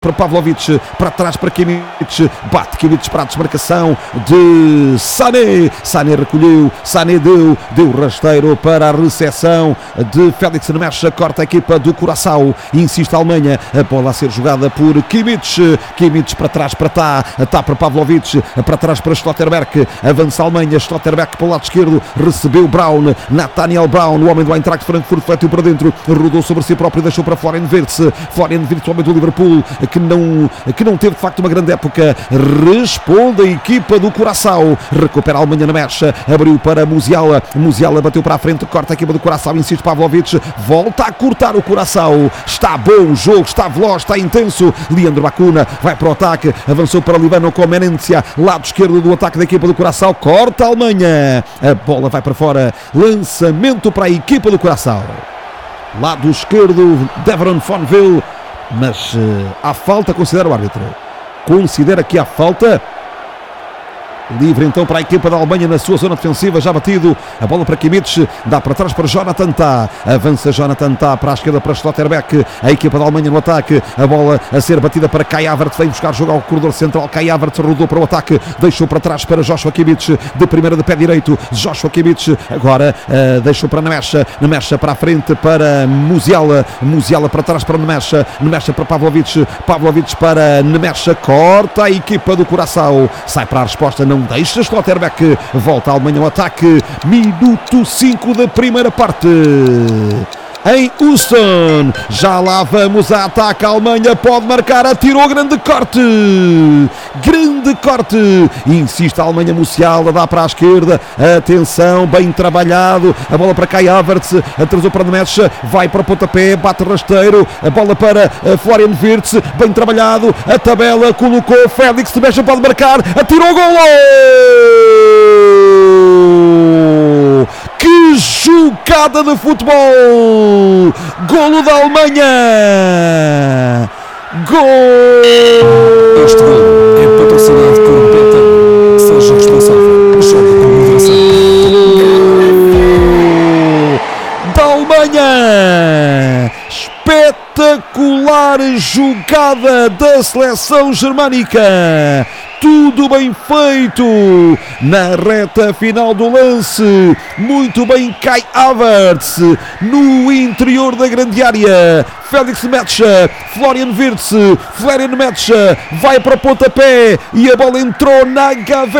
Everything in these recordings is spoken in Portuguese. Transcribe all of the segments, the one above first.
para Pavlovic, para trás para Kimmich, bate Kimmich para a desmarcação de Sané, Sané recolheu, Sané deu rasteiro para a recepção de Félix Nemecha, corta a equipa do Curaçao, insiste a Alemanha, a bola a ser jogada por Kimmich, Kimmich para trás para tá para Pavlovic, para trás para Schlotterbeck, avança a Alemanha, Schlotterbeck para o lado esquerdo, recebeu Braun, Nathaniel Braun, o homem do Eintracht Frankfurt, fletiu para dentro, rodou sobre si próprio e deixou para Florian Wirtz, o homem do Liverpool, que não teve de facto uma grande época. Responde a equipa do Curaçao, recupera a Alemanha na mecha, abriu para Musiala, bateu para a frente, corta a equipa do Curaçao, insiste Pavlovic, volta a cortar o Curaçao, está bom o jogo, está veloz, está intenso. Leandro Bacuna vai para o ataque, avançou para Líbano com Menencia, lado esquerdo do ataque da equipa do Curaçao, corta a Alemanha, a bola vai para fora, lançamento para a equipa do Curaçao, lado esquerdo, Devron Fonville. Mas há falta, considera o árbitro. Considera que há falta. Livre então para a equipa da Alemanha na sua zona defensiva, já batido, a bola para Kimmich, dá para trás para Jonathan Tah, avança Jonathan Tah para a esquerda para Schlotterbeck, a equipa da Alemanha no ataque, a bola a ser batida para Kai Havertz, vem buscar jogo ao corredor central, Kai Havertz rodou para o ataque, deixou para trás para Joshua Kimmich, de primeira de pé direito, Joshua Kimmich, agora deixou para Nemecha para a frente para Musiala para trás para Nemecha para Pavlovic para Nemecha, corta a equipa do Curaçao, sai para a resposta, não deixa Schlotterbeck, volta a Alemanha ao ataque, minuto 5 da primeira parte. Em Houston, já lá vamos a ataque, a Alemanha pode marcar, atirou, grande corte, insiste a Alemanha, Musiala, dá para a esquerda, atenção, bem trabalhado, a bola para Kai Havertz, atrasou para Nemecha, vai para o pontapé, bate rasteiro, a bola para Florian Wirtz, bem trabalhado, a tabela, colocou, Félix Nemecha pode marcar, atirou, golo! Que jogada de futebol! Golo da Alemanha! Gol! Este golo é patrocinado por Betano. Seja responsável. Joga com moderação. Da Alemanha! Espetacular jogada da seleção germânica! Tudo bem feito na reta final do lance, muito bem Kai Havertz no interior da grande área, Félix Nemecha, Florian Wirtz, Nemecha vai para o pontapé e a bola entrou na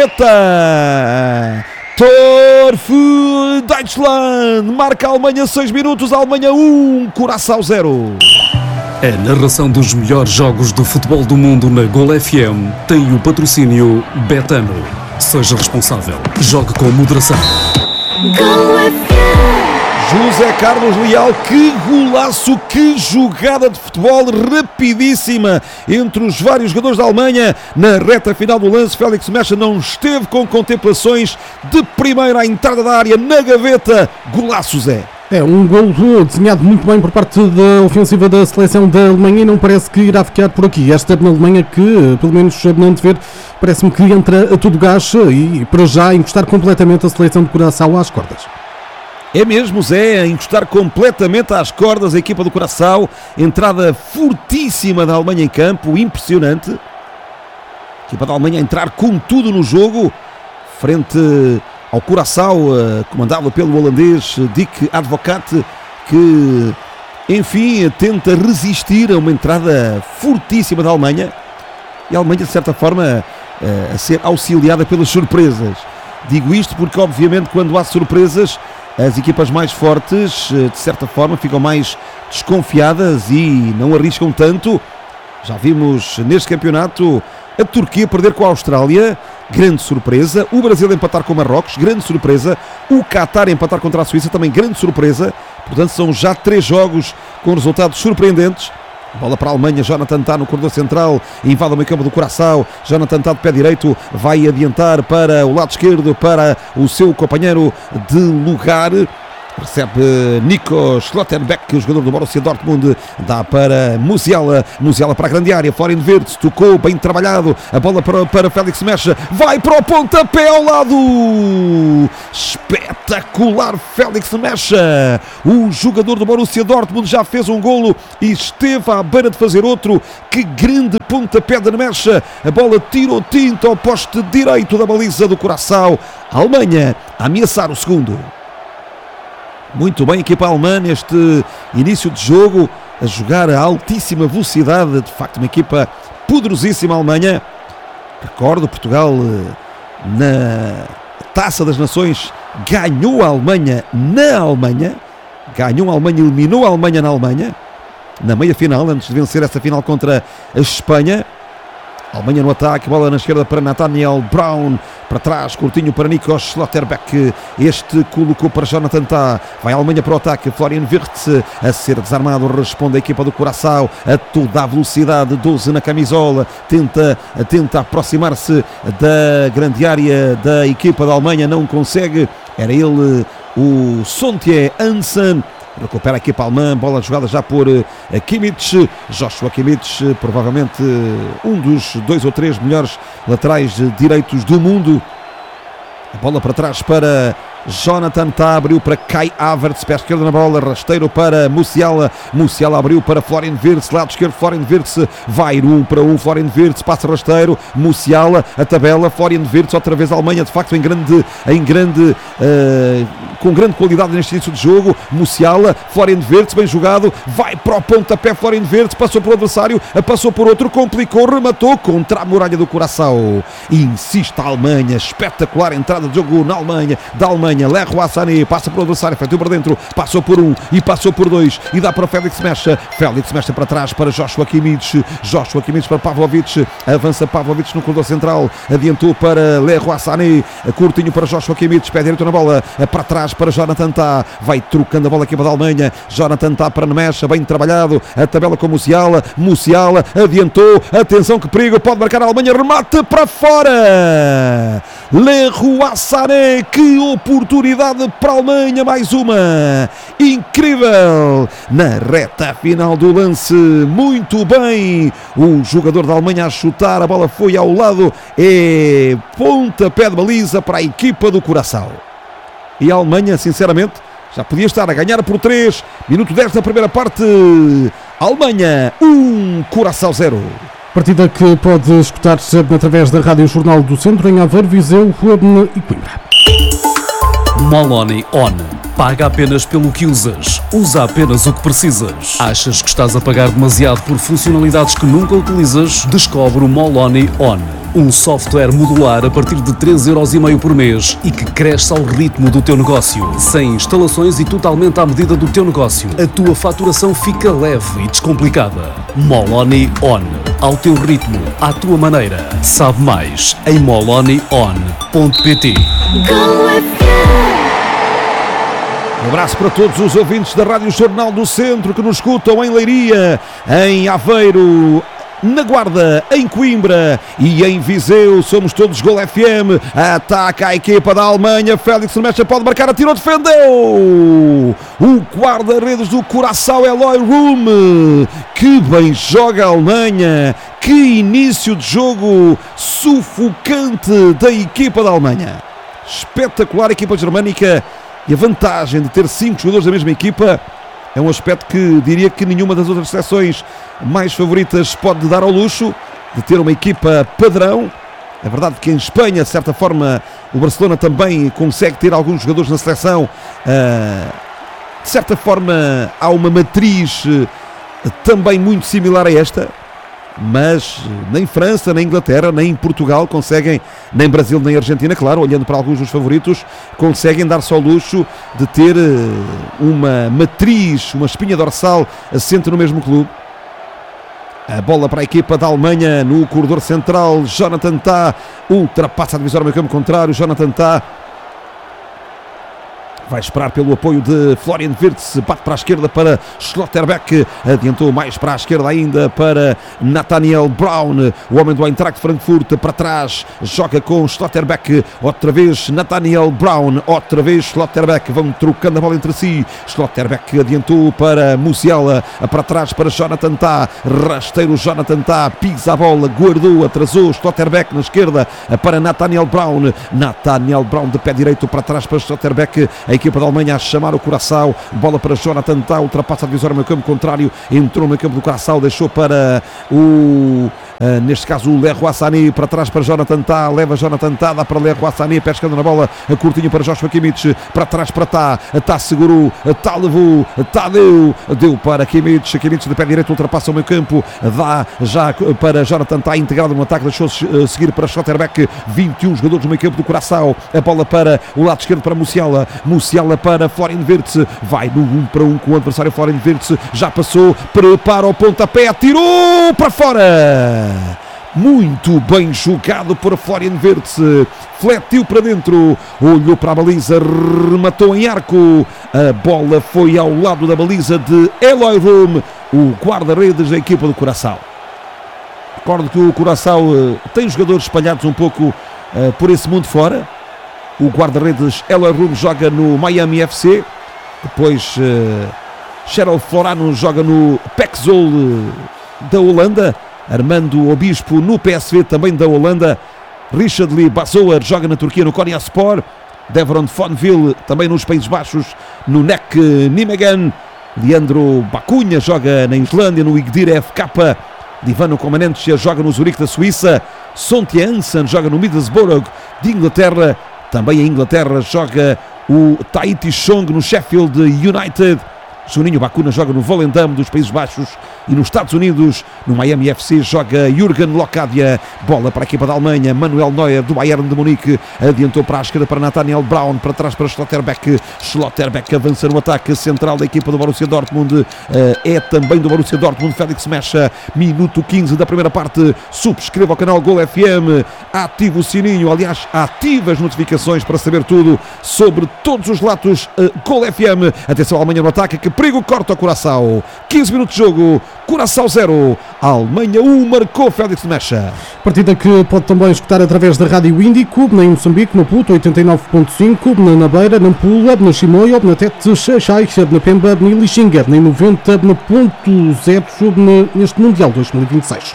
gaveta. Tor für Deutschland, marca a Alemanha 6 minutos, a Alemanha 1, Curaçao 0. A narração dos melhores jogos do futebol do mundo na Gol FM tem o patrocínio Betano. Seja responsável. Jogue com moderação. Gol FM. José Carlos Leal, que golaço, que jogada de futebol rapidíssima entre os vários jogadores da Alemanha. Na reta final do lance, Félix Nemecha não esteve com contemplações, de primeira à entrada da área, na gaveta. Golaço, Zé. É um golo desenhado muito bem por parte da ofensiva da seleção da Alemanha e não parece que irá ficar por aqui. Esta Alemanha que, pelo menos não de ver, parece-me que entra a todo gás e para já encostar completamente a seleção de Curaçao às cordas. É mesmo, Zé, a encostar completamente às cordas a equipa do Curaçao. Entrada fortíssima da Alemanha em campo, impressionante. A equipa da Alemanha a entrar com tudo no jogo, frente ao Curaçao, comandado pelo holandês Dick Advocaat, que, enfim, tenta resistir a uma entrada fortíssima da Alemanha. E a Alemanha, de certa forma, a ser auxiliada pelas surpresas. Digo isto porque, obviamente, quando há surpresas, as equipas mais fortes, de certa forma, ficam mais desconfiadas e não arriscam tanto. Já vimos neste campeonato a Turquia perder com a Austrália, grande surpresa. O Brasil empatar com o Marrocos, grande surpresa. O Qatar empatar contra a Suíça, também grande surpresa. Portanto, são já 3 jogos com resultados surpreendentes. Bola para a Alemanha, Jonathan Tah no corredor central, invade o meio campo do Curaçao. Jonathan Tah de pé direito, vai adiantar para o lado esquerdo, para o seu companheiro de lugar. Recebe Nico Schlotterbeck, o jogador do Borussia Dortmund, dá para Musiala, Musiala para a grande área, Florian Wirtz, tocou, bem trabalhado, a bola para Félix Mecha, vai para o pontapé ao lado, espetacular Félix Mecha, o jogador do Borussia Dortmund já fez um golo e esteve à beira de fazer outro, que grande pontapé de Mecha, a bola tirou tinta ao poste direito da baliza do Curaçao, a Alemanha a ameaçar o segundo. Muito bem, equipa alemã neste início de jogo, a jogar a altíssima velocidade, de facto uma equipa poderosíssima a Alemanha. Recordo, Portugal na Taça das Nações ganhou a Alemanha na Alemanha, ganhou a Alemanha, eliminou a Alemanha na Alemanha, na meia-final, antes de vencer essa final contra a Espanha. A Alemanha no ataque, bola na esquerda para Nathaniel Brown, para trás, curtinho para Nico Schlotterbeck, este colocou para Jonathan Tah, vai a Alemanha para o ataque, Florian Wirtz a ser desarmado, responde a equipa do Curaçao, a toda a velocidade, 12 na camisola, tenta aproximar-se da grande área da equipa da Alemanha, não consegue, era ele o Sontier Hansen. Recupera a equipa alemã, bola jogada já por Kimmich, Joshua Kimmich, provavelmente um dos 2 ou 3 melhores laterais direitos do mundo. A bola para trás para Jonathan Tah, abriu para Kai Havertz, pé esquerdo na bola, rasteiro para Musiala, Musiala abriu para Florian Wirtz, lado esquerdo Florian Wirtz, vai 1 para 1, Florian Wirtz, passa rasteiro, Musiala, a tabela, Florian Wirtz, outra vez a Alemanha, de facto com grande qualidade neste início de jogo, Musiala, Florian Wirtz, bem jogado, vai para o pontapé, Florian Wirtz, passou por adversário, passou por outro, complicou, rematou contra a muralha do Curaçao, insiste a Alemanha, espetacular entrada de jogo na Alemanha, da Alemanha, Leroy Sané, passa para o adversário, feito para dentro, passou por 1 e passou por 2 e dá para Félix Mecha, Félix Mecha para trás para Joshua Kimmich, Joshua Kimmich para Pavlovic, avança Pavlovic no corredor central, adiantou para Leroy Sané, curtinho para Joshua Kimmich, pé direito na bola, para trás para Jonathan Tah, vai trocando a bola aqui para a Alemanha, Jonathan Tah para Mecha, bem trabalhado, a tabela com Musiala, Musiala adiantou, atenção que perigo, pode marcar a Alemanha, remate para fora, Leroy Sané, que oportunidade para a Alemanha, mais uma, incrível, na reta final do lance, muito bem, o jogador da Alemanha a chutar, a bola foi ao lado, é pontapé de baliza para a equipa do Curaçao. E a Alemanha, sinceramente, já podia estar a ganhar por 3, minuto 10 da primeira parte, Alemanha 1, Curaçao 0. Partida que pode escutar-se através da Rádio Jornal do Centro, em Aveiro, Viseu e Coimbra. Moloni On. Paga apenas pelo que usas. Usa apenas o que precisas. Achas que estás a pagar demasiado por funcionalidades que nunca utilizas? Descobre o Moloni On. Um software modular a partir de 3,5€ por mês e que cresce ao ritmo do teu negócio. Sem instalações e totalmente à medida do teu negócio. A tua faturação fica leve e descomplicada. Moloni On. Ao teu ritmo, à tua maneira. Sabe mais em molonion.pt. Um abraço para todos os ouvintes da Rádio Jornal do Centro que nos escutam em Leiria, em Aveiro, na Guarda, em Coimbra e em Viseu. Somos todos Gol FM. Ataca a equipa da Alemanha. Félix Mecha pode marcar, atirou, defendeu. O guarda-redes do Curaçao, Eloy Room. Que bem joga a Alemanha. Que início de jogo sufocante da equipa da Alemanha. Espetacular a equipa germânica. E a vantagem de ter 5 jogadores da mesma equipa é um aspecto que diria que nenhuma das outras seleções mais favoritas pode dar ao luxo, de ter uma equipa padrão. É verdade que em Espanha, de certa forma, o Barcelona também consegue ter alguns jogadores na seleção. De certa forma, há uma matriz também muito similar a esta. Mas nem França, nem Inglaterra, nem Portugal conseguem, nem Brasil, nem Argentina, claro, olhando para alguns dos favoritos, conseguem dar-se ao luxo de ter uma matriz, uma espinha dorsal assente no mesmo clube. A bola para a equipa da Alemanha no corredor central, Jonathan Tah ultrapassa a divisória no campo contrário, Jonathan Tah vai esperar pelo apoio de Florian Wirtz, bate para a esquerda para Schlotterbeck, adiantou mais para a esquerda ainda para Nathaniel Brown, o homem do Eintracht Frankfurt, para trás, joga com Schlotterbeck, outra vez Nathaniel Brown, outra vez Schlotterbeck, vão trocando a bola entre si, Schlotterbeck adiantou para Musiala, para trás para Jonathan Tah, rasteiro Jonathan Tah, pisa a bola, guardou, atrasou, Schlotterbeck na esquerda para Nathaniel Brown, Nathaniel Brown de pé direito para trás para Schlotterbeck, a equipa da Alemanha a chamar o Curaçao, bola para Jonathan Tah, ultrapassa a divisória no campo contrário, entrou no campo do Curaçao, deixou para neste caso o Leroy Sané, para trás para Jonathan Tah, leva Jonathan Tah, dá para Leroy Sané, pescando na bola, curtinho para Joshua Kimmich, para trás para Tah, Tah segurou, Tah levou, Tah deu para Kimmich, Kimmich de pé direito ultrapassa o meio campo, dá já para Jonathan Tah, integrado no ataque, deixou-se seguir para Schlotterbeck, 21 jogadores no meio campo do Curaçao, a bola para o lado esquerdo para Musiala, Musiala para Florian Wirtz, vai no 1 para 1 com o adversário. Florian Wirtz já passou, prepara o pontapé, atirou para fora, muito bem jogado por Florian Wirtz, fletiu para dentro, olhou para a baliza, rematou em arco, a bola foi ao lado da baliza de Eloy Room, o guarda-redes da equipa do Curaçao. Recordo que o Curaçao tem jogadores espalhados um pouco por esse mundo fora. O guarda-redes Eloy Room joga no Miami FC, depois Cheryl Florano joga no PEC Zwolle da Holanda, Armando Obispo no PSV também da Holanda, Richard Lee Bazoer joga na Turquia no Konyaspor, Devron Fonville também nos Países Baixos no NEC Nijmegen, Leandro Bacunha joga na Islândia no Igdir FK, Divano Comanentia joga no Zurique da Suíça, Sontia Hansen joga no Middlesbrough de Inglaterra, também em Inglaterra joga o Tahiti Chong no Sheffield United, Juninho Bacuna joga no Volendam dos Países Baixos e nos Estados Unidos, no Miami FC, joga Jürgen Locadia, bola para a equipa da Alemanha, Manuel Neuer do Bayern de Munique, adiantou para a esquerda para Nathaniel Brown, para trás para Schlotterbeck, Schlotterbeck avança no ataque central da equipa do Borussia Dortmund, é também do Borussia Dortmund, Félix Mecha, minuto 15 da primeira parte, subscreva o canal Gol FM, ative o sininho, aliás, ative as notificações para saber tudo sobre todos os relatos Gol FM, atenção à Alemanha no ataque, que perigo, corta o Curaçao, 15 minutos de jogo, Curaçao 0, Alemanha 1, marcou Félix Mecha. Partida que pode também escutar através da Rádio Índico, em Moçambique, no Puto 89.5, na Beira, na Pula, na Chimoio, na Tete Xaixai, na Pemba, na Lixinga, na 90.0 neste Mundial 2026.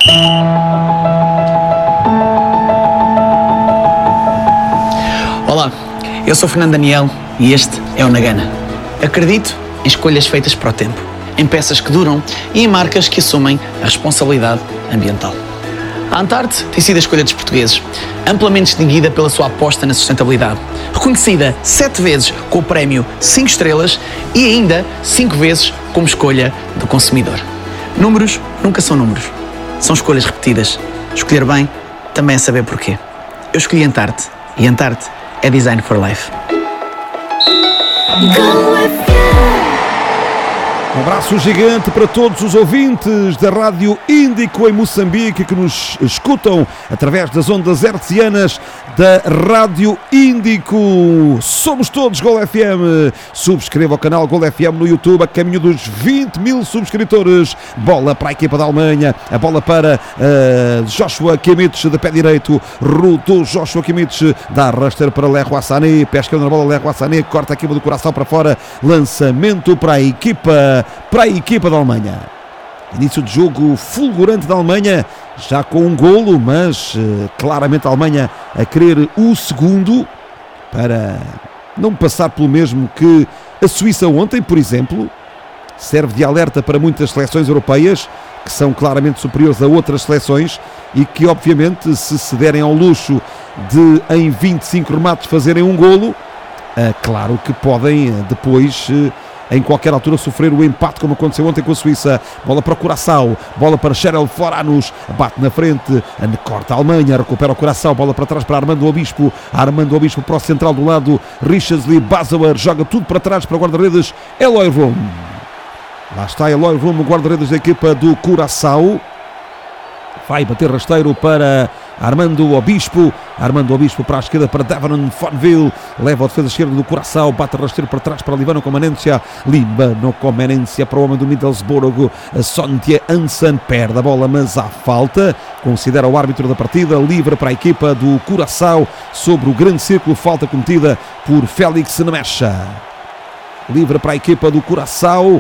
Olá, eu sou Fernando Daniel e este é o Nagana. Acredito em escolhas feitas para o tempo, em peças que duram e em marcas que assumem a responsabilidade ambiental. A Antarte tem sido a escolha dos portugueses, amplamente distinguida pela sua aposta na sustentabilidade, reconhecida 7 vezes com o prémio 5 estrelas e ainda 5 vezes como escolha do consumidor. Números nunca são números, são escolhas repetidas. Escolher bem também é saber porquê. Eu escolhi Antarte e Antarte é Design for Life. Um abraço gigante para todos os ouvintes da Rádio Índico em Moçambique que nos escutam através das ondas hertzianas da Rádio Índico. Somos todos Gol FM. Subscreva o canal Gol FM no YouTube a caminho dos 20 mil subscritores. Bola para a equipa da Alemanha. A bola para Joshua Kimmich de pé direito. Rodou Joshua Kimmich. Dá rasteiro para Leroy Sané. Pesca na bola Leroy Sané. Corta a equipa do Curaçao para fora. Lançamento para a equipa da Alemanha. Início de jogo fulgurante da Alemanha, já com um golo, mas claramente a Alemanha a querer o segundo para não passar pelo mesmo que a Suíça ontem, por exemplo. Serve de alerta para muitas seleções europeias que são claramente superiores a outras seleções e que obviamente se derem ao luxo de em 25 remates fazerem um golo, claro que podem depois em qualquer altura sofrer o empate como aconteceu ontem com a Suíça. Bola para o Curaçao, bola para Cheryl Floranus, bate na frente, corta a Alemanha, recupera o Curaçao, bola para trás para Armando Obispo para o central do lado, Richard Lee Bazoer, joga tudo para trás para o guarda-redes Eloy Room. Lá está Eloy Room, o guarda-redes da equipa do Curaçao. Vai bater rasteiro para Armando Obispo para a esquerda, para Devon Fonville, leva a defesa esquerda do Curaçao, bate rasteiro para trás para Líbano Comenência para o homem do Middlesbrough, Sontia Hansen, perde a bola, mas há falta, considera o árbitro da partida, livre para a equipa do Curaçao, sobre o grande círculo, falta cometida por Félix Nemecha, livre para a equipa do Curaçao.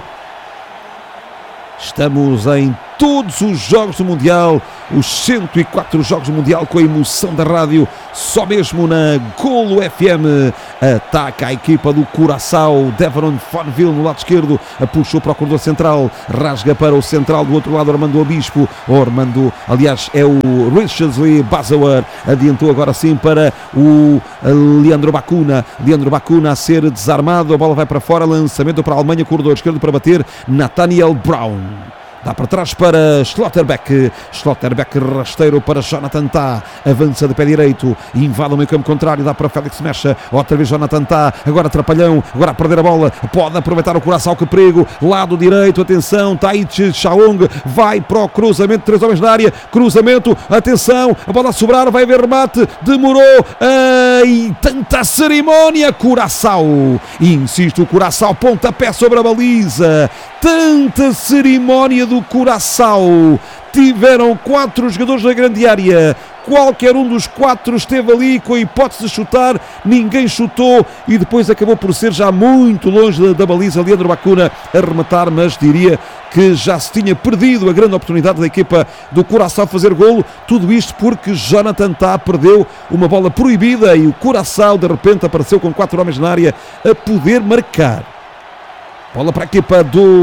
Estamos em todos os jogos do Mundial, os 104 jogos do Mundial, com a emoção da rádio, só mesmo na Golo FM. Ataca a equipa do Curaçao, Devon Fonville no lado esquerdo, puxou para o corredor central, rasga para o central do outro lado, Armando Obispo, aliás é o Richardsley Bazauer, adiantou agora sim para o Leandro Bacuna a ser desarmado, a bola vai para fora, lançamento para a Alemanha, corredor esquerdo para bater, Nathaniel Brown. Dá para trás para Schlotterbeck, rasteiro para Jonathan Tah, avança de pé direito, invade o meio campo contrário, dá para Félix Nemecha, outra vez Jonathan Tah, agora Trapalhão, agora a perder a bola, pode aproveitar o Curaçao, que perigo, lado direito, atenção, Taichi Chaong, vai para o cruzamento, 3 homens na área, cruzamento, atenção, a bola a sobrar, vai haver remate, demorou, e tanta cerimónia, Curaçao, insiste o Curaçao, pontapé sobre a baliza, tanta cerimónia do Curaçao, tiveram 4 jogadores na grande área, qualquer um dos 4 esteve ali com a hipótese de chutar, ninguém chutou e depois acabou por ser já muito longe da baliza, Leandro Bacuna a rematar, mas diria que já se tinha perdido a grande oportunidade da equipa do Curaçao fazer golo, tudo isto porque Jonathan Tah perdeu uma bola proibida e o Curaçao de repente apareceu com 4 homens na área a poder marcar. Bola para a equipa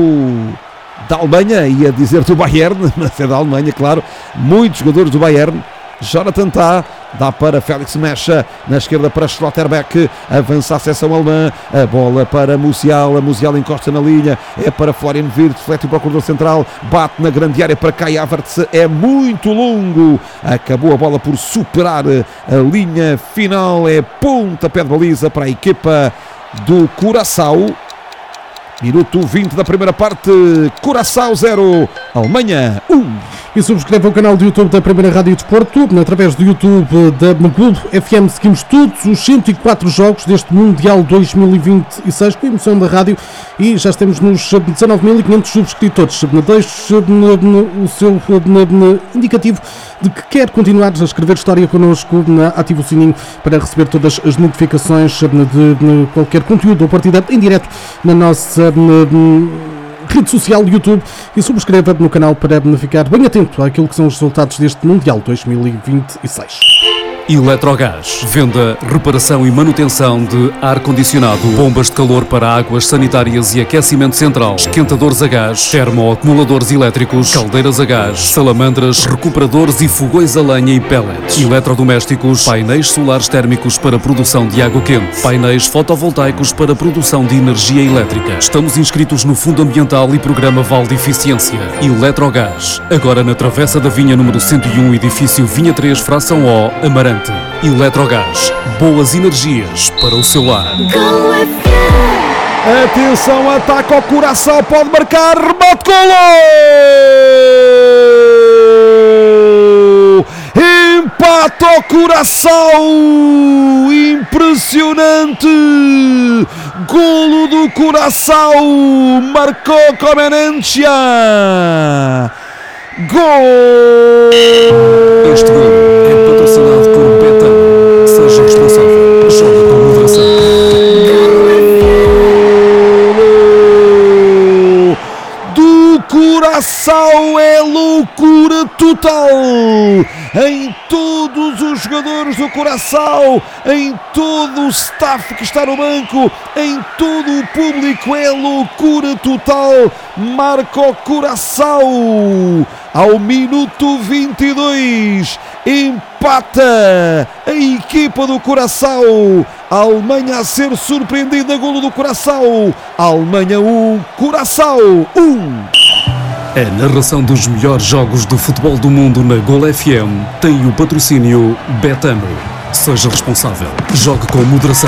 da Alemanha, ia dizer do Bayern, mas é da Alemanha, claro, muitos jogadores do Bayern. Jonathan Tah, dá para Félix Nemecha, na esquerda para Schlotterbeck, avança a seção alemã, a bola para Musiala, encosta na linha, é para Florian Wirtz, reflete para o corredor central, bate na grande área para Kai Havertz, é muito longo, acabou a bola por superar a linha final, é pontapé de baliza para a equipa do Curaçao. Minuto 20 da primeira parte, Curaçao 0, Alemanha 1. E subscreva o canal do YouTube da Primeira Rádio Desporto. Através do YouTube da Golo FM seguimos todos os 104 jogos deste Mundial 2026 com a emoção da rádio e já estamos nos 19.500 subscritores. Deixe o seu indicativo de que quer continuar a escrever história connosco, ative o sininho para receber todas as notificações de qualquer conteúdo ou partida em direto na nossa rede social YouTube e subscreva no canal para ficar bem atento àquilo que são os resultados deste Mundial 2026. Eletrogás. Venda, reparação e manutenção de ar-condicionado, bombas de calor para águas sanitárias e aquecimento central, esquentadores a gás, termoacumuladores elétricos, caldeiras a gás, salamandras, recuperadores e fogões a lenha e pellets, eletrodomésticos, painéis solares térmicos para produção de água quente, painéis fotovoltaicos para produção de energia elétrica. Estamos inscritos no Fundo Ambiental e Programa Vale de Eficiência. Eletrogás. Agora na Travessa da Vinha número 101, edifício Vinha 3, fração O, Amarante. Eletrogás, boas energias para o seu lar. Atenção, ataca ao Curaçao, pode marcar, remate, golo! Empate ao Curaçao, impressionante! Golo do Curaçao, marcou Comenência! Gol! Este gol é patrocinado por Betano. Seja responsável. Joga com moderação. Do Curaçao é loucura total. Em todos os jogadores do Curaçao, em todo o staff que está no banco, em todo o público, é loucura total. Marca o Curaçao ao minuto 22, empata a equipa do Curaçao, a Alemanha a ser surpreendida, golo do Curaçao, Alemanha 1, Curaçao 1. A narração dos melhores jogos do futebol do mundo na Golo FM tem o patrocínio Betano. Seja responsável. Jogue com moderação.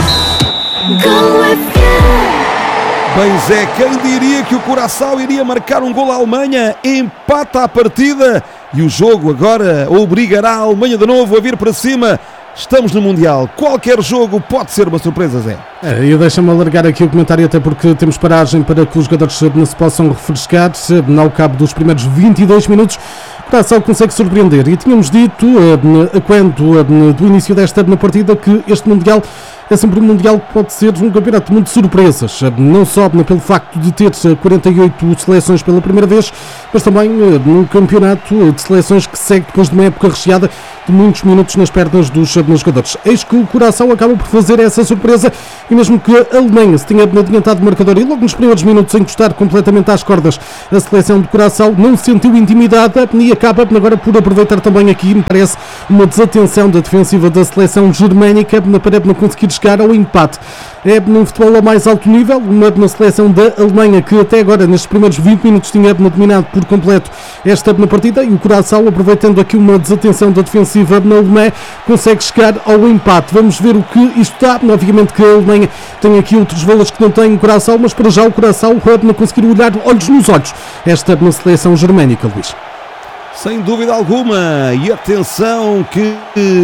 Bem, Zé, quem diria que o Curaçao iria marcar um golo à Alemanha? Empata a partida e o jogo agora obrigará a Alemanha de novo a vir para cima. Estamos no Mundial, qualquer jogo pode ser uma surpresa, Zé. E deixa-me alargar aqui o comentário, até porque temos paragem para que os jogadores se possam refrescar. Ao cabo dos primeiros 22 minutos, o Curaçao consegue surpreender. E tínhamos dito, quando do início desta partida, que este Mundial é sempre um Mundial que pode ser um campeonato muito de surpresas, não só pelo facto de ter 48 seleções pela primeira vez, mas também num campeonato de seleções que segue depois de uma época recheada de muitos minutos nas pernas dos jogadores. Eis que o Curaçao acaba por fazer essa surpresa, e mesmo que a Alemanha se tenha adiantado o marcador e logo nos primeiros minutos encostar completamente às cordas, a seleção de Curaçao não se sentiu intimidada e acaba agora por aproveitar também aqui, me parece, uma desatenção da defensiva da seleção germânica para não conseguir chegar ao empate. É num futebol a mais alto nível, uma seleção da Alemanha que até agora, nestes primeiros 20 minutos, tinha dominado por completo esta partida, e o Curaçao, aproveitando aqui uma desatenção da defensiva na Alemanha, consegue chegar ao empate. Vamos ver o que isto dá. Obviamente que a Alemanha tem aqui outros valores que não tem o Curaçao, mas para já o Curaçao não conseguir olhar olhos nos olhos esta na seleção germânica, Luís. Sem dúvida alguma, e atenção que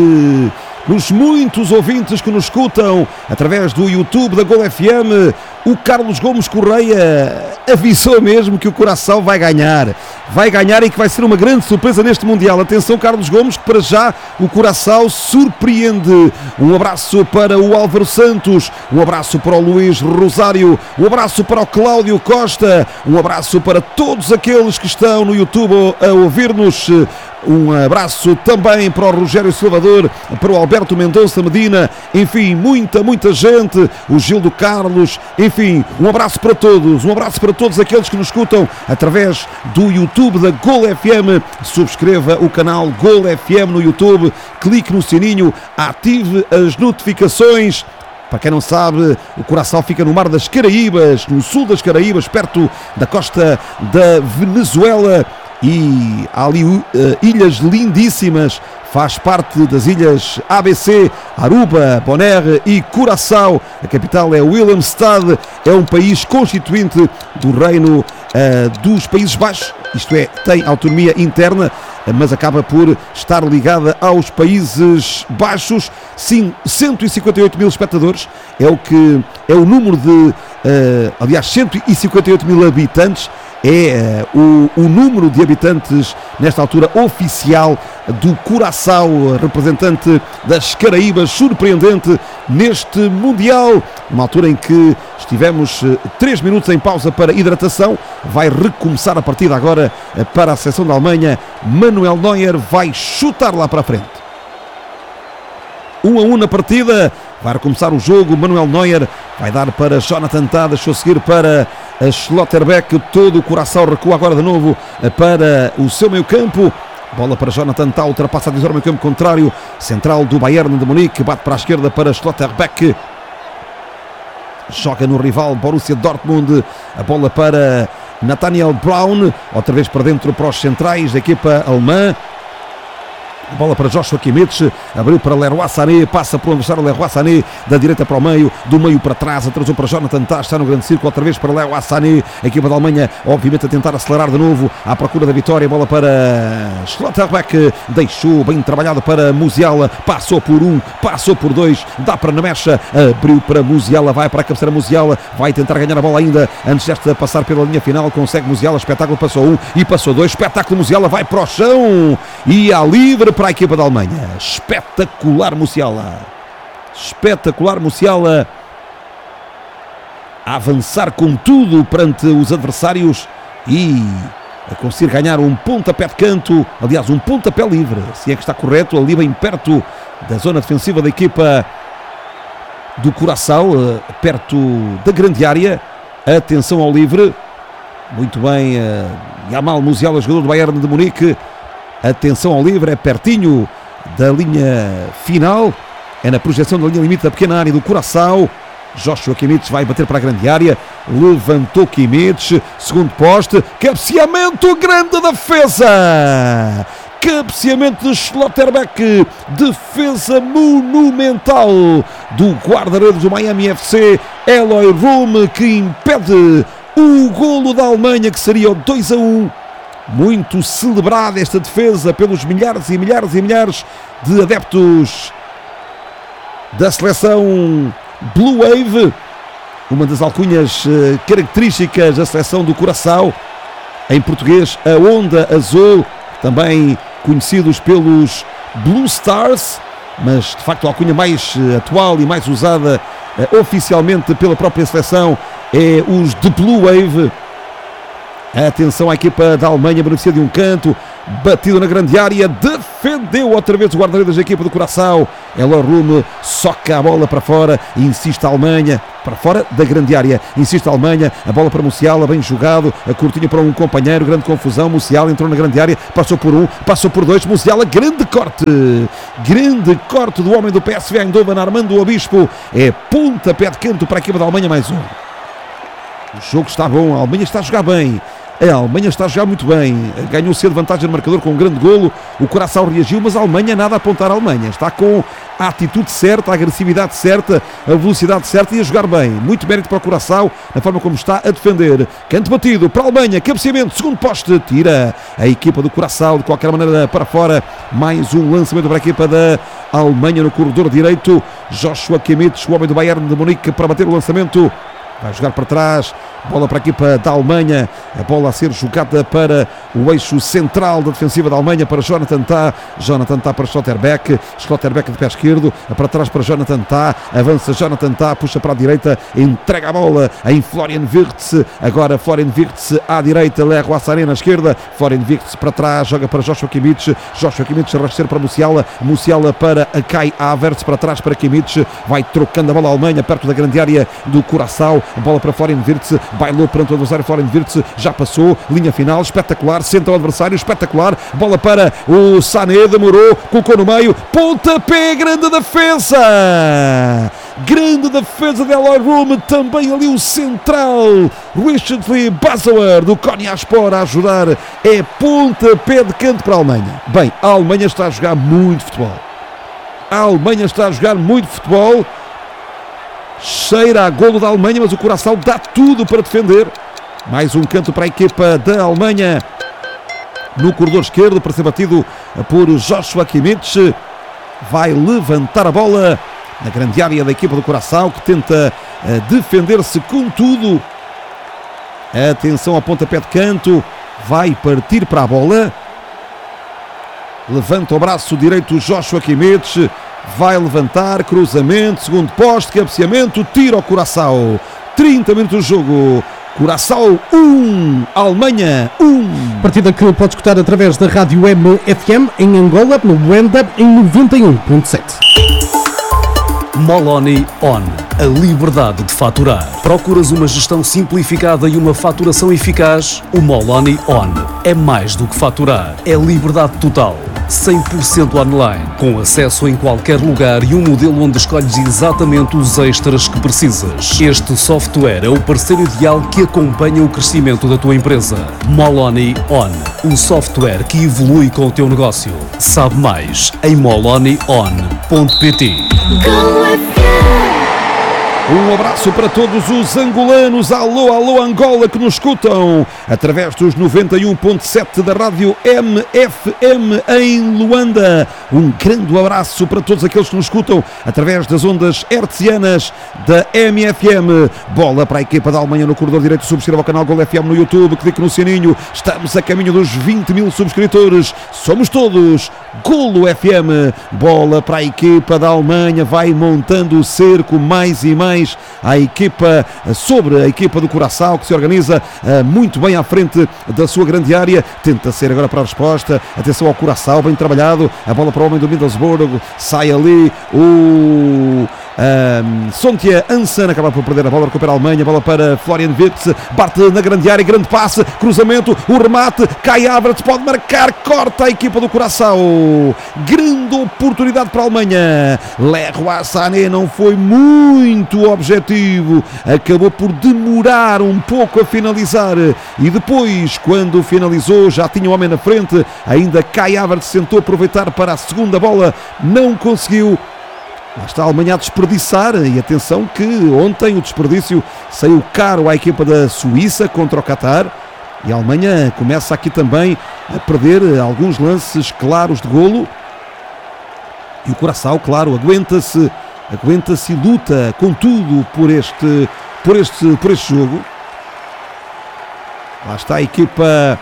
os muitos ouvintes que nos escutam através do YouTube da Gol FM, o Carlos Gomes Correia avisou mesmo que o Curaçao vai ganhar e que vai ser uma grande surpresa neste Mundial. Atenção, Carlos Gomes, que para já o Curaçao surpreende. Um abraço para o Álvaro Santos, um abraço para o Luís Rosário, um abraço para o Cláudio Costa, um abraço para todos aqueles que estão no YouTube a ouvir-nos. Um abraço também para o Rogério Salvador, para o Alberto Mendonça Medina, enfim, muita gente, o Gildo Carlos, enfim, um abraço para todos aqueles que nos escutam através do YouTube da Gol FM. Subscreva o canal Gol FM no YouTube, clique no sininho, ative as notificações. Para quem não sabe, o Curaçao fica no Mar das Caraíbas, no sul das Caraíbas, perto da costa da Venezuela. E há ali ilhas lindíssimas, faz parte das ilhas ABC, Aruba, Bonaire e Curaçao. A capital é Willemstad, é um país constituinte do reino dos Países Baixos, isto é, tem autonomia interna, mas acaba por estar ligada aos Países Baixos. Sim, 158 mil espectadores é o número de, aliás, 158 mil habitantes. É o número de habitantes nesta altura oficial do Curaçao, representante das Caraíbas, surpreendente neste Mundial, numa altura em que estivemos 3 minutos em pausa para hidratação. Vai recomeçar a partida agora para a seleção da Alemanha. Manuel Neuer vai chutar lá para a frente. 1-1 na partida, vai recomeçar o jogo. Manuel Neuer vai dar para Jonathan Tah, deixou seguir para Schlotterbeck. Todo o Curaçao recua agora de novo para o seu meio campo. Bola para Jonathan Tah, ultrapassa a divisão do meio campo contrário, central do Bayern de Munique, bate para a esquerda para Schlotterbeck. Joga no rival Borussia Dortmund, a bola para Nathaniel Brown, outra vez para dentro para os centrais da equipa alemã. Bola para Joshua Kimmich, abriu para Leroy Sané, passa por onde está o Leroy Sané, da direita para o meio, do meio para trás, atrasou para Jonathan Tah, está no grande círculo, outra vez para Leroy Sané. A equipa da Alemanha, obviamente, a tentar acelerar de novo, à procura da vitória. Bola para Schlotterbeck, deixou bem trabalhado para Musiala, passou por um, passou por dois, dá para Nemecha, abriu para Musiala, vai para a cabeceira Musiala, vai tentar ganhar a bola ainda, antes desta passar pela linha final, consegue Musiala, espetáculo, passou um e passou dois, espetáculo, Musiala vai para o chão e há livre para a equipa da Alemanha. Espetacular Musiala, a avançar com tudo perante os adversários e a conseguir ganhar um pontapé de canto, aliás um pontapé livre, se é que está correto, ali bem perto da zona defensiva da equipa do Curaçao, perto da grande área. Atenção ao livre, muito bem, Yamal Musiala, jogador do Bayern de Munique. Atenção ao livre, é pertinho da linha final, é na projeção da linha limite da pequena área do Curaçao. Joshua Kimmich vai bater para a grande área, levantou Kimmich, segundo poste, cabeceamento, grande defesa, cabeceamento de Schlotterbeck, defesa monumental do guarda-redes do Miami FC, Eloy Room, que impede o golo da Alemanha, que seria o 2-1. muito celebrada esta defesa pelos milhares e milhares e milhares de adeptos da seleção Blue Wave, uma das alcunhas características da seleção do Curaçao, em português a Onda Azul, também conhecidos pelos Blue Stars, mas de facto a alcunha mais atual e mais usada oficialmente pela própria seleção é os de Blue Wave. Atenção à equipa da Alemanha, beneficia de um canto, batido na grande área, defendeu outra vez o guarda-redes da equipa do Curaçao. Elorrume soca a bola para fora, insiste a Alemanha, para fora da grande área, insiste a Alemanha, a bola para Musiala, bem jogado, a curtinha para um companheiro, grande confusão, Musiala entrou na grande área, passou por um, passou por dois, Musiala, grande corte do homem do PSV Eindhoven, Armando Obispo, é pontapé de canto para a equipa da Alemanha, mais um. O jogo está bom, a Alemanha está a jogar bem. A Alemanha está a jogar muito bem, ganhou cedo vantagem no marcador com um grande golo, o Curaçao reagiu, mas a Alemanha nada a apontar a Alemanha, está com a atitude certa, a agressividade certa, a velocidade certa e a jogar bem, muito mérito para o Curaçao na forma como está a defender. Canto batido para a Alemanha, cabeceamento, segundo poste, tira a equipa do Curaçao de qualquer maneira para fora, mais um lançamento para a equipa da Alemanha no corredor direito, Joshua Kimmich, o homem do Bayern de Munique, para bater o lançamento. Vai jogar para trás, bola para a equipa da Alemanha, a bola a ser jogada para o eixo central da defensiva da Alemanha, para Jonathan Tah para Schlotterbeck de pé esquerdo, para trás para Jonathan Tah, avança Jonathan Tah, puxa para a direita, entrega a bola em Florian Wirtz, agora Florian Wirtz à direita, Leroy Sané na esquerda, Florian Wirtz para trás, joga para Joshua Kimmich a rastecer para Musiala para Kai Havertz, para trás para Kimmich, vai trocando a bola à Alemanha, perto da grande área do Curaçao, a bola para Florian Wirtz, bailou perante o adversário, Florian Wirtz já passou, linha final, espetacular, senta o adversário, espetacular, bola para o Sané, demorou, colocou no meio, pontapé, grande defesa de Elorrume, também ali o central, Richard Lee Basauer do Konyaspor a ajudar, é pontapé de canto para a Alemanha. Bem, a Alemanha está a jogar muito futebol, cheira a golo da Alemanha, mas o Curaçao dá tudo para defender. Mais um canto para a equipa da Alemanha no corredor esquerdo, para ser batido por Joshua Kimmich. Vai levantar a bola na grande área da equipa do Curaçao, que tenta defender-se com tudo. Atenção ao pontapé de canto, vai partir para a bola. Levanta o braço direito Joshua Kimmich, vai levantar, cruzamento, segundo poste, cabeceamento, tira ao Curaçao. 30 minutos de jogo, Curaçao 1, Alemanha 1. Partida que pode escutar através da Rádio MFM em Angola, no Luanda, em 91.7. Moloni On, a liberdade de faturar. Procuras uma gestão simplificada e uma faturação eficaz? O Moloni On é mais do que faturar, é liberdade total. 100% online, com acesso em qualquer lugar e um modelo onde escolhes exatamente os extras que precisas. Este software é o parceiro ideal que acompanha o crescimento da tua empresa. Moloni On, um software que evolui com o teu negócio. Sabe mais em molonion.pt. Um abraço para todos os angolanos, alô Angola, que nos escutam através dos 91.7 da Rádio MFM em Luanda. Um grande abraço para todos aqueles que nos escutam através das ondas hertzianas da MFM. Bola para a equipa da Alemanha no corredor direito, subscreva o canal Gol FM no YouTube, clique no sininho, estamos a caminho dos 20 mil subscritores, somos todos Golo FM. Bola para a equipa da Alemanha, vai montando o cerco mais e mais a equipa, sobre a equipa do Curaçao, que se organiza muito bem à frente da sua grande área, tenta ser agora para a resposta, atenção ao Curaçao, bem trabalhado, a bola para o homem do Middlesbrough, sai ali o Sontia Ansan, acaba por perder a bola, recupera a Alemanha, bola para Florian Wirtz, bate na grande área, grande passe, cruzamento, o remate, Kai Havertz pode marcar, corta a equipa do Curaçao, grande oportunidade para a Alemanha. Leroy Sané não foi muito objetivo, acabou por demorar um pouco a finalizar e depois, quando finalizou, já tinha o homem na frente, ainda Kai Havertz tentou aproveitar para a segunda bola, não conseguiu. Lá está a Alemanha a desperdiçar, e atenção que ontem o desperdício saiu caro à equipa da Suíça contra o Qatar. E a Alemanha começa aqui também a perder alguns lances claros de golo. E o Curaçao, claro, aguenta-se e luta com tudo por este jogo. Lá está a equipa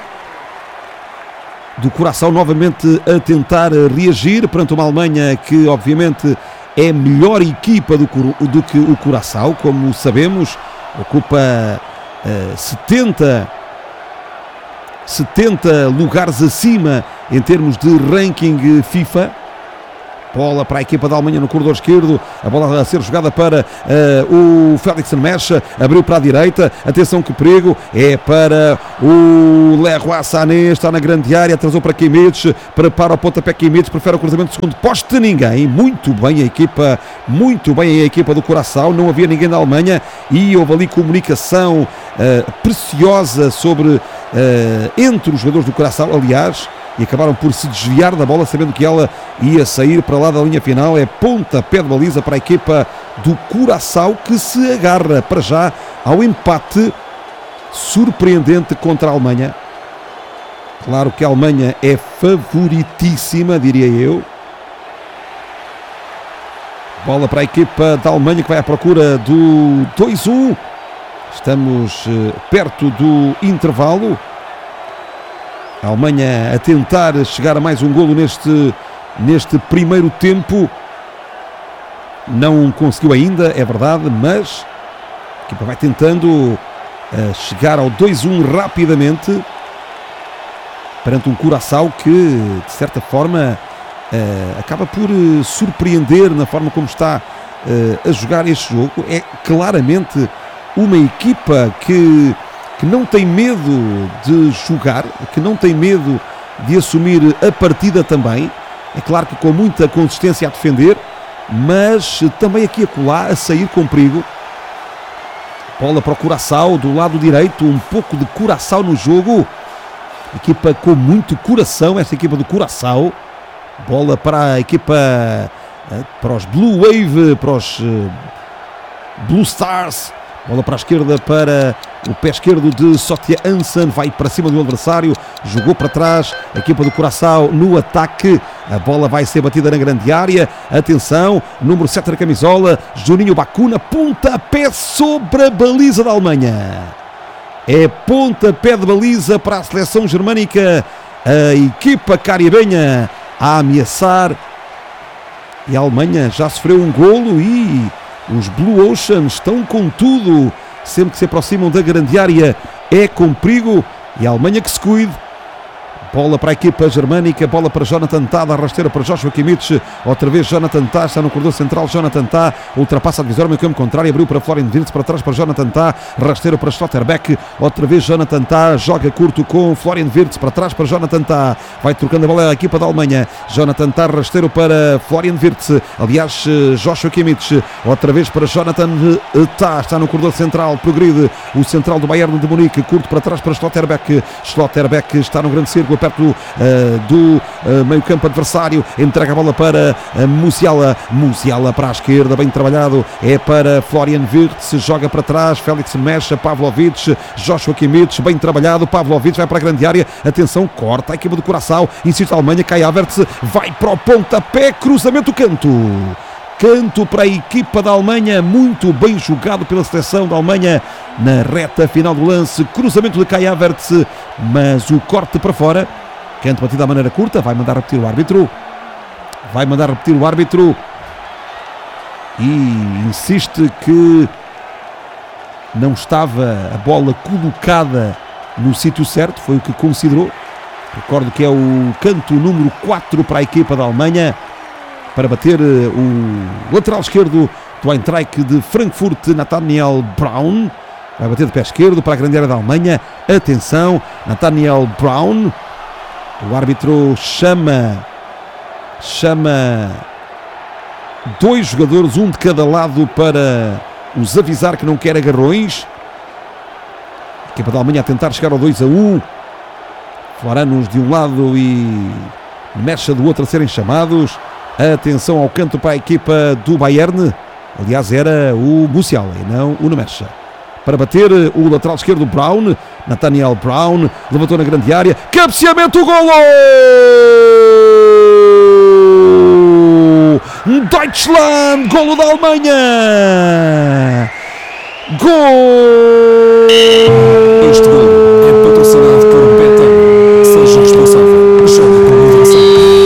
do Curaçao novamente a tentar reagir perante uma Alemanha que obviamente é melhor equipa do que o Curaçao, como sabemos, ocupa 70 lugares acima em termos de ranking FIFA. Bola para a equipa da Alemanha no corredor esquerdo, a bola a ser jogada para o Félix Mecha, abriu para a direita, atenção que perigo, é para o Leroy Sané, está na grande área, atrasou para Kimmich, prepara o pontapé Kimmich, prefere o cruzamento do segundo poste, ninguém, muito bem a equipa do Curaçao, não havia ninguém da Alemanha e houve ali comunicação preciosa entre os jogadores do Curaçao, aliás, e acabaram por se desviar da bola, sabendo que ela ia sair para lá da linha final. É pontapé de baliza para a equipa do Curaçao, que se agarra para já ao empate surpreendente contra a Alemanha. Claro que a Alemanha é favoritíssima, diria eu. Bola para a equipa da Alemanha, que vai à procura do 2-1. Estamos perto do intervalo. A Alemanha a tentar chegar a mais um golo neste primeiro tempo. Não conseguiu ainda, é verdade, mas a equipa vai tentando chegar ao 2-1 rapidamente perante um Curaçao que, de certa forma, acaba por surpreender na forma como está a jogar este jogo. É claramente uma equipa que não tem medo de jogar, que não tem medo de assumir a partida também. É claro que com muita consistência a defender, mas também aqui e acolá a sair com perigo. Bola para o Curaçao do lado direito, um pouco de Curaçao no jogo. Equipa com muito coração, esta equipa do Curaçao. Bola para a equipa, para os Blue Wave, para os Blue Stars. Bola para a esquerda, para o pé esquerdo de Sotia Hansen, vai para cima do adversário, jogou para trás, a equipa do Curaçao no ataque, a bola vai ser batida na grande área, atenção, número 7 da camisola, Juninho Bacuna, pontapé sobre a baliza da Alemanha. É pontapé de baliza para a seleção germânica, a equipa caribenha a ameaçar, e a Alemanha já sofreu um golo e os Blue Ocean estão com tudo, sempre que se aproximam da grande área é com perigo, e a Alemanha que se cuide. Bola para a equipa germânica, bola para Jonathan Tah, da rasteira para Joshua Kimmich, outra vez Jonathan Tah, está no corredor central, Jonathan Tah, ultrapassa a divisória, meio campo contrário, abriu para Florian Wirtz, para trás para Jonathan Tah, rasteiro para Schlotterbeck, outra vez Jonathan Tah, joga curto com Florian Wirtz, para trás para Jonathan Tah, vai trocando a bola a equipa da Alemanha, Jonathan Tah, rasteiro para Florian Wirtz, aliás Joshua Kimmich, outra vez para Jonathan Tah, está no corredor central, progride o central do Bayern de Munique, curto para trás para Schlotterbeck, Schlotterbeck está no grande círculo, perto do meio campo adversário, entrega a bola para Musiala para a esquerda, bem trabalhado, é para Florian Wirtz, joga para trás, Félix Mecha, Pavlovic, Joshua Kimmich, bem trabalhado, Pavlovic vai para a grande área, atenção, corta a equipa do Curaçao, insiste a Alemanha, Kai Havertz, vai para o pontapé, cruzamento, canto para a equipa da Alemanha, muito bem jogado pela seleção da Alemanha na reta final do lance, cruzamento de Kai Havertz, mas o corte para fora, canto batido à maneira curta, vai mandar repetir o árbitro, e insiste que não estava a bola colocada no sítio certo, foi o que considerou. Recordo que é o canto número 4 para a equipa da Alemanha, para bater o lateral esquerdo do Eintracht de Frankfurt, Nathaniel Braun. Vai bater de pé esquerdo para a grande área da Alemanha. Atenção, Nathaniel Braun. O árbitro chama dois jogadores, um de cada lado, para os avisar que não quer agarrões. A equipa da Alemanha a tentar chegar ao 2-1. Floranos de um lado e Mecha do outro a serem chamados. Atenção ao canto para a equipa do Bayern. Aliás, era o Musiala e não o Nemecha. para bater o lateral esquerdo Brown, Nathaniel Brown, levantou na grande área, cabeceamento, golo! Deutschland, golo da Alemanha! Gol! Este gol é patrocinado por Betano. Seja responsável. Jogue com moderação.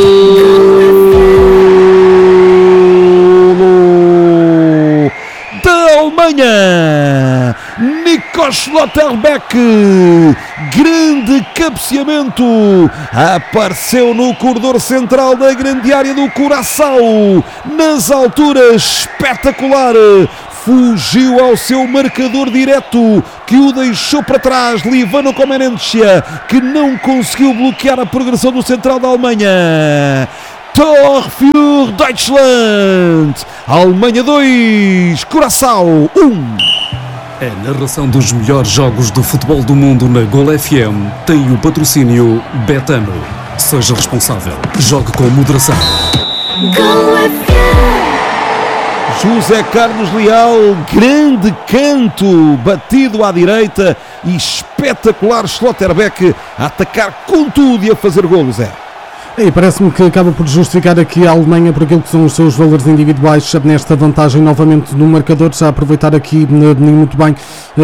Da Alemanha, Nico Schlotterbeck, grande cabeceamento, apareceu no corredor central da grande área do Curaçao, nas alturas, espetacular, fugiu ao seu marcador direto, que o deixou para trás, Livano Comenencia, que não conseguiu bloquear a progressão do central da Alemanha. Tor für Deutschland, Alemanha 2, Curaçao 1. A narração dos melhores jogos de futebol do mundo na Gol FM tem o patrocínio Betano. Seja responsável. Jogue com moderação. Go FM. José Carlos Leal, grande canto, batido à direita e espetacular Schlotterbeck a atacar com tudo e a fazer golo, Zé. E parece-me que acaba por justificar aqui a Alemanha por aquilo que são os seus valores individuais nesta vantagem novamente no marcador, já a aproveitar aqui muito bem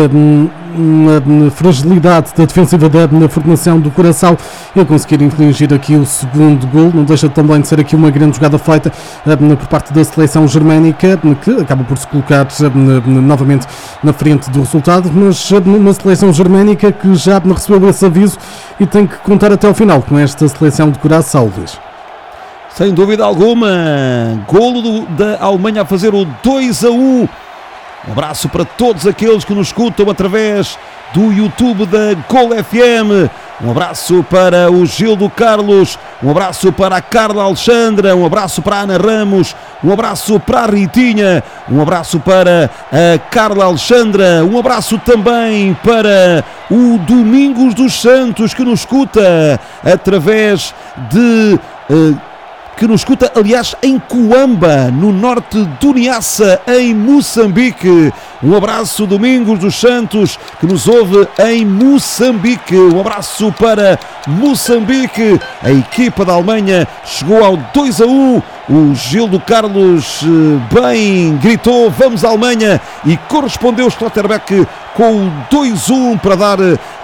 a fragilidade da defensiva da formação do Curaçao e a conseguir infligir aqui o segundo gol. Não deixa também de ser aqui uma grande jogada feita por parte da seleção germânica, que acaba por se colocar novamente na frente do resultado, mas uma seleção germânica que já recebeu esse aviso e tem que contar até ao final com esta seleção de Curaçao. Sem dúvida alguma, golo da Alemanha a fazer o 2-1. Um abraço para todos aqueles que nos escutam através do YouTube da Gol FM. Um abraço para o Gildo Carlos, um abraço para a Carla Alexandra, um abraço para a Ana Ramos, um abraço para a Ritinha, um abraço para a Carla Alexandra, um abraço também para o Domingos dos Santos, que nos escuta através de... que nos escuta, aliás, em Coamba, no norte do Niassa, em Moçambique. Um abraço, Domingos dos Santos, que nos ouve em Moçambique. Um abraço para Moçambique. A equipa da Alemanha chegou ao 2-1. O Gildo Carlos bem gritou, vamos à Alemanha, e correspondeu o Schlotterbeck com o 2-1 para dar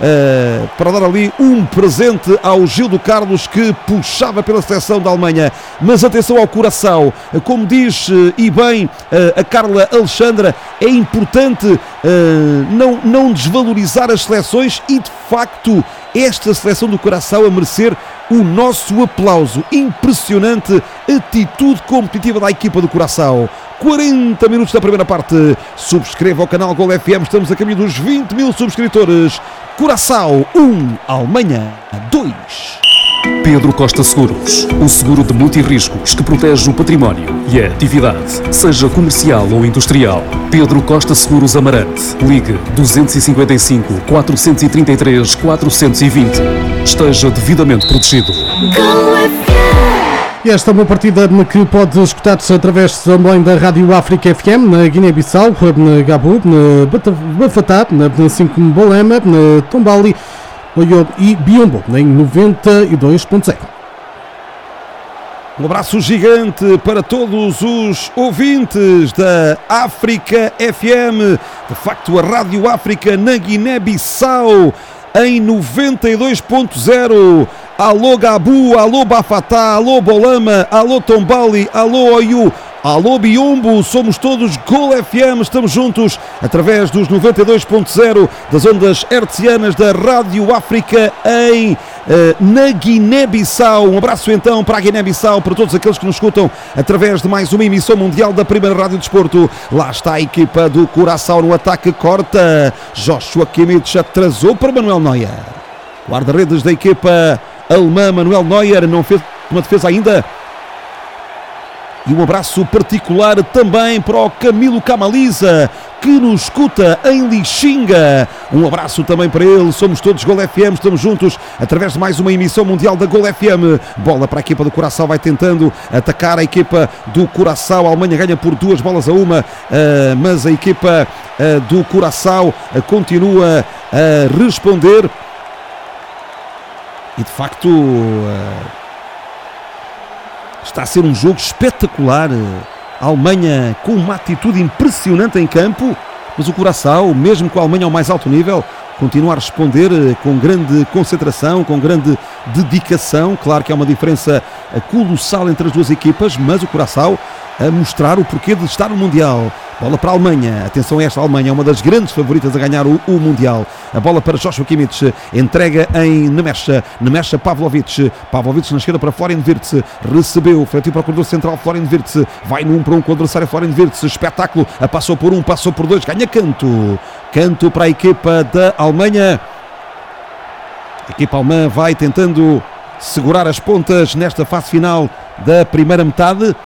ali um presente ao Gildo Carlos, que puxava pela seleção da Alemanha. Mas atenção ao Curaçao, como diz e bem a Carla Alexandra, é importante não desvalorizar as seleções, e de facto esta seleção do Curaçao a merecer o nosso aplauso. Impressionante atitude competitiva da equipa do Curaçao. 40 minutos da primeira parte. Subscreva o canal Gol FM, estamos a caminho dos 20 mil subscritores. Curaçao 1, Alemanha 2. Pedro Costa Seguros, o seguro de multirriscos que protege o património e a atividade, seja comercial ou industrial. Pedro Costa Seguros Amarante. Ligue 255 433 420. Esteja devidamente protegido. Go FM. E esta é uma partida que pode escutar-se através também da Rádio África FM, na Guiné-Bissau, na Gabu, na Bafatá, na Bolema, na Tombali e Biombo, em 92.0. Um abraço gigante para todos os ouvintes da África FM, de facto a Rádio África na Guiné-Bissau, em 92.0. Alô Gabu, alô Bafatá, alô Bolama, alô Tombali, alô Oiu, alô Biombo, somos todos Gol FM, estamos juntos através dos 92.0 das ondas hertzianas da Rádio África na Guiné-Bissau. Um abraço então para a Guiné-Bissau, para todos aqueles que nos escutam através de mais uma emissão mundial da primeira Rádio Desporto. Lá está a equipa do Curaçao no ataque, corta, Joshua Kimmich atrasou para Manuel Neuer. Guarda-redes da equipa alemã, Manuel Neuer, não fez uma defesa ainda. E um abraço particular também para o Camilo Camaliza, que nos escuta em Lixinga. Um abraço também para ele. Somos todos Gol FM, estamos juntos através de mais uma emissão mundial da Gol FM. Bola para a equipa do Curaçao, vai tentando atacar a equipa do Curaçao. A Alemanha ganha por 2-1, mas a equipa do Curaçao continua a responder. E de facto está a ser um jogo espetacular. A Alemanha com uma atitude impressionante em campo, mas o Curaçao, mesmo com a Alemanha ao mais alto nível, continua a responder com grande concentração, com grande dedicação. Claro que há uma diferença colossal entre as duas equipas, mas o Curaçao a mostrar o porquê de estar no Mundial. Bola para a Alemanha, atenção a esta Alemanha, é uma das grandes favoritas a ganhar o Mundial. A bola para Joshua Kimmich, entrega em Nemesha Pavlovic na esquerda para Florian Wirtz, recebeu, frente para o corredor central Florian Wirtz, vai no 1 para 1 com o adversário Florian Wirtz, espetáculo, passou por 1, passou por 2, ganha canto para a equipa da Alemanha. A equipa alemã vai tentando segurar as pontas nesta fase final da primeira metade.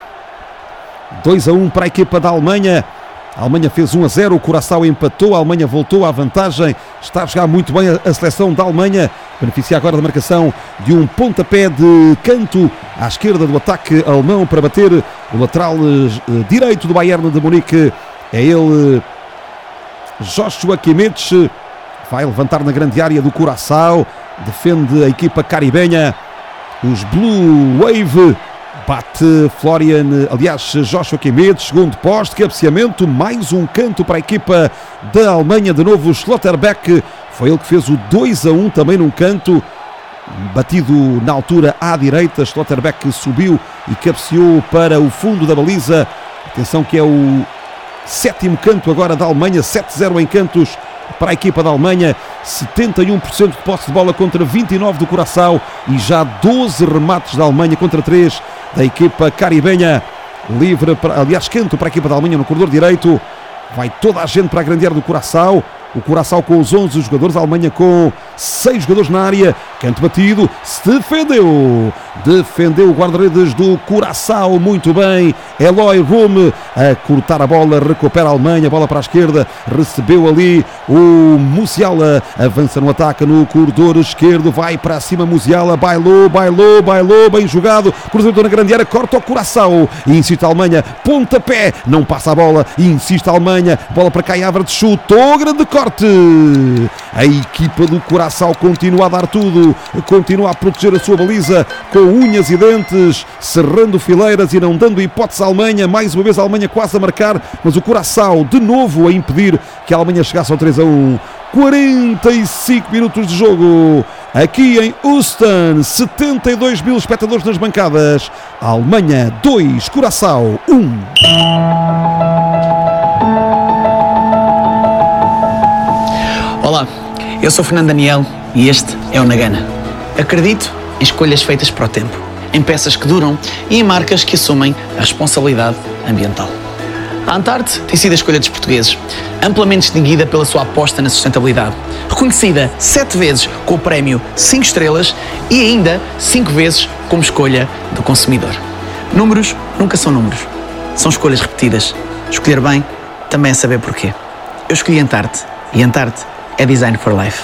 2-1 para a equipa da Alemanha. A Alemanha fez 1-0, o Curaçao empatou, a Alemanha voltou à vantagem, está a jogar muito bem a seleção da Alemanha, beneficia agora da marcação de um pontapé de canto à esquerda do ataque alemão para bater o lateral direito do Bayern de Munique, é ele, Joshua Kimmich, vai levantar na grande área do Curaçao, defende a equipa caribenha, os Blue Wave. Bate Joshua Kimmich, segundo poste, cabeceamento, mais um canto para a equipa da Alemanha, de novo Schlotterbeck, foi ele que fez o 2-1 também num canto, batido na altura à direita, Schlotterbeck subiu e cabeceou para o fundo da baliza. Atenção que é o 7º canto agora da Alemanha, 7-0 em cantos para a equipa da Alemanha, 71% de posse de bola contra 29% do Curaçao e já 12 remates da Alemanha contra 3 da equipa caribenha. Livre, canto para a equipa da Alemanha no corredor direito, vai toda a gente para a grande área do Curaçao. O Curaçao com os 11 jogadores, a Alemanha com 6 jogadores na área. Canto batido, se defendeu o guarda-redes do Curaçao muito bem. Eloy Rume a cortar a bola, recupera a Alemanha, bola para a esquerda, recebeu ali o Musiala, avança no ataque no corredor esquerdo, vai para cima Musiala, bailou, bem jogado, cruzamento na grande área, corta o Curaçao, insiste a Alemanha, pontapé, não passa a bola, insiste a Alemanha, bola para Kai Havertz, chutou, grande corte. A equipa do Curaçao continua a dar tudo, continua a proteger a sua baliza com unhas e dentes, cerrando fileiras e não dando hipótese à Alemanha. Mais uma vez a Alemanha quase a marcar, mas o Curaçao de novo a impedir que a Alemanha chegasse ao 3-1. 45 minutos de jogo aqui em Houston, 72 mil espectadores nas bancadas. A Alemanha 2, Curaçao 1. Olá, eu sou Fernando Daniel e este é o Nagana. Acredito em escolhas feitas para o tempo, em peças que duram e em marcas que assumem a responsabilidade ambiental. A Antarte tem sido a escolha dos portugueses, amplamente distinguida pela sua aposta na sustentabilidade, reconhecida 7 vezes com o prémio 5 estrelas e ainda 5 vezes como escolha do consumidor. Números nunca são números, são escolhas repetidas. Escolher bem também é saber porquê. Eu escolhi Antarte e Antarte é Design for Life.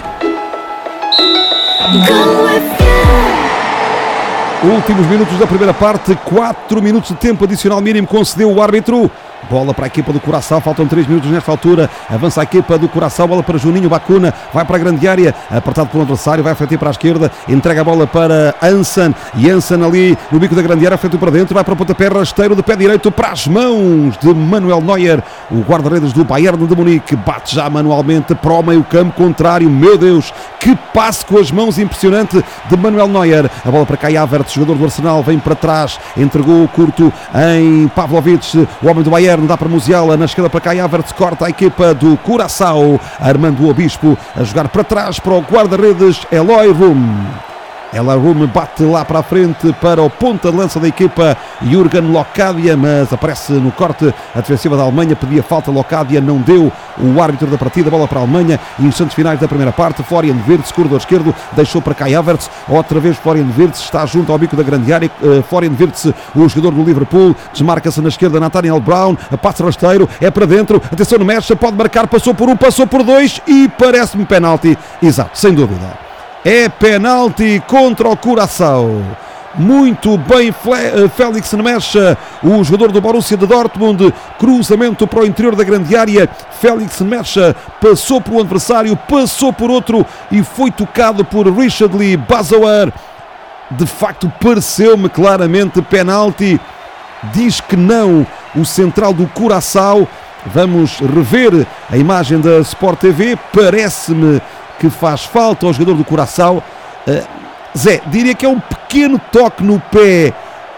Últimos minutos da primeira parte, 4 minutos de tempo adicional mínimo concedeu o árbitro. Bola para a equipa do Curaçao, faltam 3 minutos nesta altura, avança a equipa do Curaçao, bola para Juninho Bacuna, vai para a grande área, apertado pelo adversário, vai frente para a esquerda, entrega a bola para Ansan, e Ansan ali no bico da grande área, frente para dentro, vai para o pontapé rasteiro de pé direito para as mãos de Manuel Neuer, o guarda-redes do Bayern de Munique, bate já manualmente para o meio campo contrário, meu Deus, que passe com as mãos impressionante de Manuel Neuer, a bola para Kai Havertz, jogador do Arsenal, vem para trás, entregou curto em Pavlovic, o homem do Bayern, dá para Musiala, na esquerda para Kai Havertz, corta a equipa do Curaçao, Armando Obispo a jogar para trás para o guarda-redes Eloy Rume. El Arum bate lá para a frente para o ponta de lança da equipa Jürgen Locadia, mas aparece no corte a defensiva da Alemanha, pedia falta, Locadia não deu, o árbitro da partida, bola para a Alemanha, instantes finais da primeira parte, Florian Wirtz, corredor esquerdo, deixou para Kai Havertz, outra vez Florian Wirtz, está junto ao bico da grande área, Florian Wirtz, o jogador do Liverpool, desmarca-se na esquerda, Nathaniel Brown, passe rasteiro, é para dentro, atenção no Mecha, pode marcar, passou por um, passou por dois e parece-me penalti, exato, sem dúvida. É penalti contra o Curaçao. Muito bem Félix Nemecha, o jogador do Borussia de Dortmund, cruzamento para o interior da grande área. Félix Nemecha passou por um adversário, passou por outro e foi tocado por Richard Lee Bazouar. De facto pareceu-me claramente penalti. Diz que não o central do Curaçao. Vamos rever a imagem da Sport TV. Parece-me que faz falta ao jogador do Curaçao. Zé, diria que é um pequeno toque no pé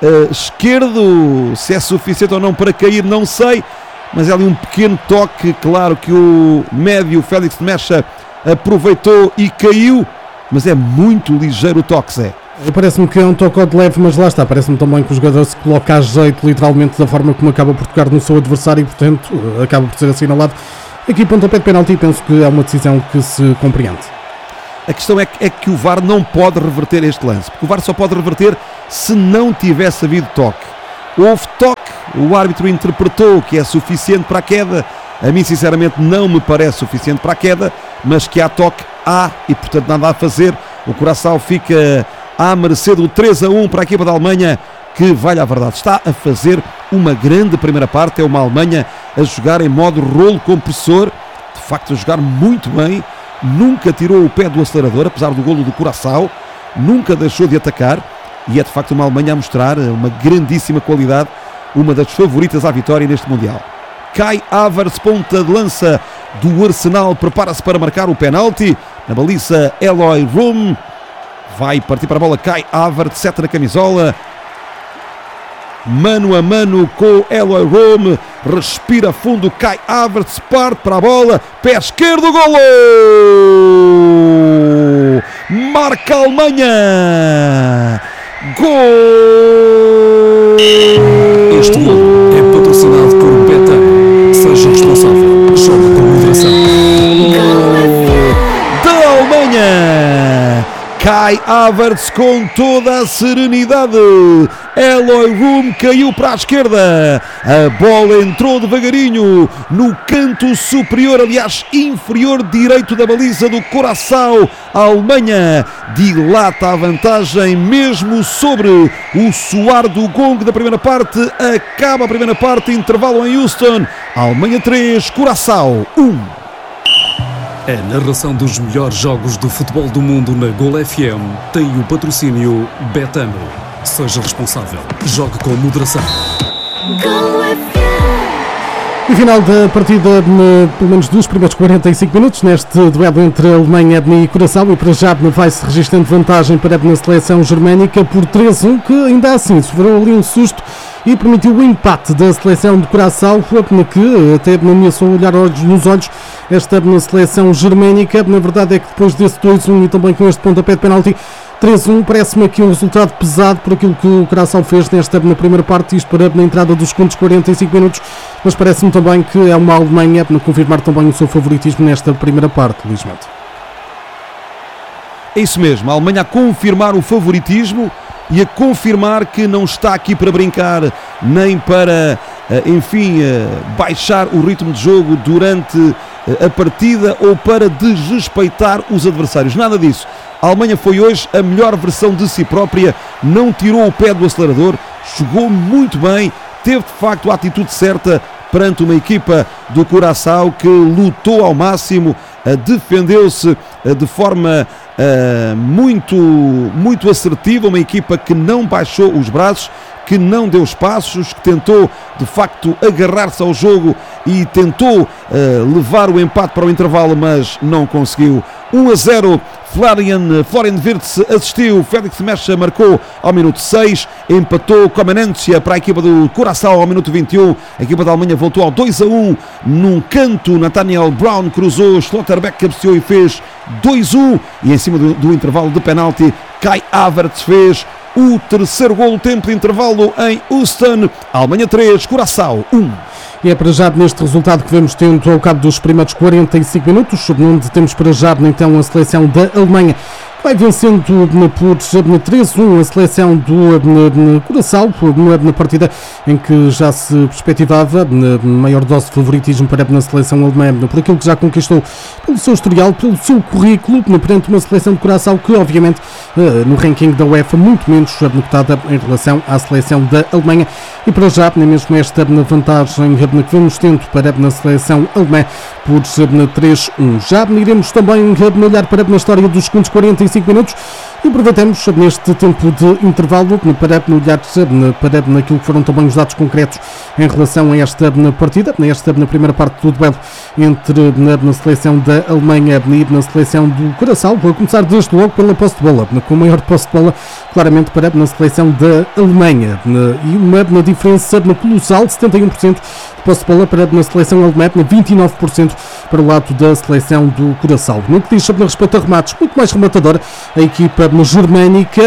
esquerdo, se é suficiente ou não para cair, não sei, mas é ali um pequeno toque. Claro que o médio Félix Nemecha aproveitou e caiu, mas é muito ligeiro o toque, Zé. Parece-me que é um toque de leve, mas lá está, parece-me também que o jogador se coloca a jeito, literalmente, da forma como acaba por tocar no seu adversário e, portanto, acaba por ser assinalado. Aqui, pontapé de penalti, penso que é uma decisão que se compreende. A questão é que o VAR não pode reverter este lance, porque o VAR só pode reverter se não tivesse havido toque. Houve toque, o árbitro interpretou que é suficiente para a queda. A mim, sinceramente, não me parece suficiente para a queda, mas que há toque, há, e portanto nada a fazer. O Curaçao fica à mercê do 3-1 para a equipa da Alemanha, que, valha a verdade, está a fazer uma grande primeira parte. É uma Alemanha a jogar em modo rolo compressor, de facto a jogar muito bem, nunca tirou o pé do acelerador, apesar do golo do Curaçao, nunca deixou de atacar, e é de facto uma Alemanha a mostrar uma grandíssima qualidade, uma das favoritas à vitória neste Mundial. Kai Havertz, ponta de lança do Arsenal, prepara-se para marcar o penalti, na baliza Eloy Room, vai partir para a bola Kai Havertz, sete na camisola, mano a mano com Eloy Room, respira fundo Kai Havertz, parte para a bola, pé esquerdo, golo! Marca a Alemanha! Gol! Este golo é patrocinado por Betano. Seja responsável, joga com moderação. Da Alemanha! Kai Havertz com toda a serenidade. Eloy Room caiu para a esquerda. A bola entrou devagarinho no canto superior, aliás inferior direito da baliza do Curaçao. A Alemanha dilata a vantagem mesmo sobre o soar do gongo da primeira parte. Acaba a primeira parte, intervalo em Houston. Alemanha 3, Curaçao 1. A narração dos melhores jogos do futebol do mundo na Gol FM tem o patrocínio Betano. Seja responsável, jogue com moderação. Go FM. E final da partida, pelo menos dos primeiros 45 minutos, neste duelo entre Alemanha e Curaçao, e para já vai-se registrando vantagem para a seleção germânica por 3-1, que ainda assim sofreu ali um susto e permitiu o empate da seleção de Curaçao, que até me ameaçou olhar nos olhos esta seleção germânica. Na verdade é que depois desse 2-1 e também com este pontapé de penalti, 3-1, parece-me aqui um resultado pesado por aquilo que o Curaçao fez na primeira parte, isto para na entrada dos segundos 45 minutos, mas parece-me também que é uma Alemanha para confirmar também o seu favoritismo nesta primeira parte, Luís Mato. É isso mesmo, a Alemanha a confirmar o favoritismo e a confirmar que não está aqui para brincar, nem para, baixar o ritmo de jogo durante a partida ou para desrespeitar os adversários. Nada disso. A Alemanha foi hoje a melhor versão de si própria, não tirou o pé do acelerador, jogou muito bem, teve de facto a atitude certa perante uma equipa do Curaçao que lutou ao máximo, defendeu-se de forma muito assertiva, uma equipa que não baixou os braços, que não deu espaços, que tentou de facto agarrar-se ao jogo e tentou levar o empate para o intervalo, mas não conseguiu. 1-0, Florian Wirtz assistiu, Félix Mecha marcou ao minuto 6, empatou Comanência para a equipa do Curaçao ao minuto 21, a equipa da Alemanha voltou ao 2-1, num canto Nathaniel Brown cruzou, Schlotterbeck cabeceou e fez 2-1, e em cima do intervalo de penalti, Kai Havertz fez o terceiro gol do tempo de intervalo em Houston. Alemanha 3, Curaçao 1. E é para já neste resultado que vemos tendo ao cabo dos primeiros 45 minutos, onde temos para já então a seleção da Alemanha. Vai vencendo por 3-1 a seleção do Curaçao, na partida em que já se perspectivava maior dose de favoritismo para a seleção alemã, por aquilo que já conquistou pelo seu historial, pelo seu currículo, perante uma seleção de Curaçao que, obviamente, no ranking da UEFA, muito menos cotada em relação à seleção da Alemanha. E para já, mesmo esta vantagem que vamos tendo para a seleção alemã por 3-1. Já iremos também olhar para a história dos segundos 45 minutos e aproveitamos neste tempo de intervalo para olhar para aquilo que foram também os dados concretos em relação a esta partida, na primeira parte do duelo entre na seleção da Alemanha e na seleção do Curaçao. Vou começar desde logo pela posse de bola, com o maior posse de bola claramente para na seleção da Alemanha e uma diferença colossal, 71% de posse de bola para na seleção alemã, 29% para o lado da seleção do Curaçao. No que diz respeito a remates, muito mais rematadora a equipa germânica,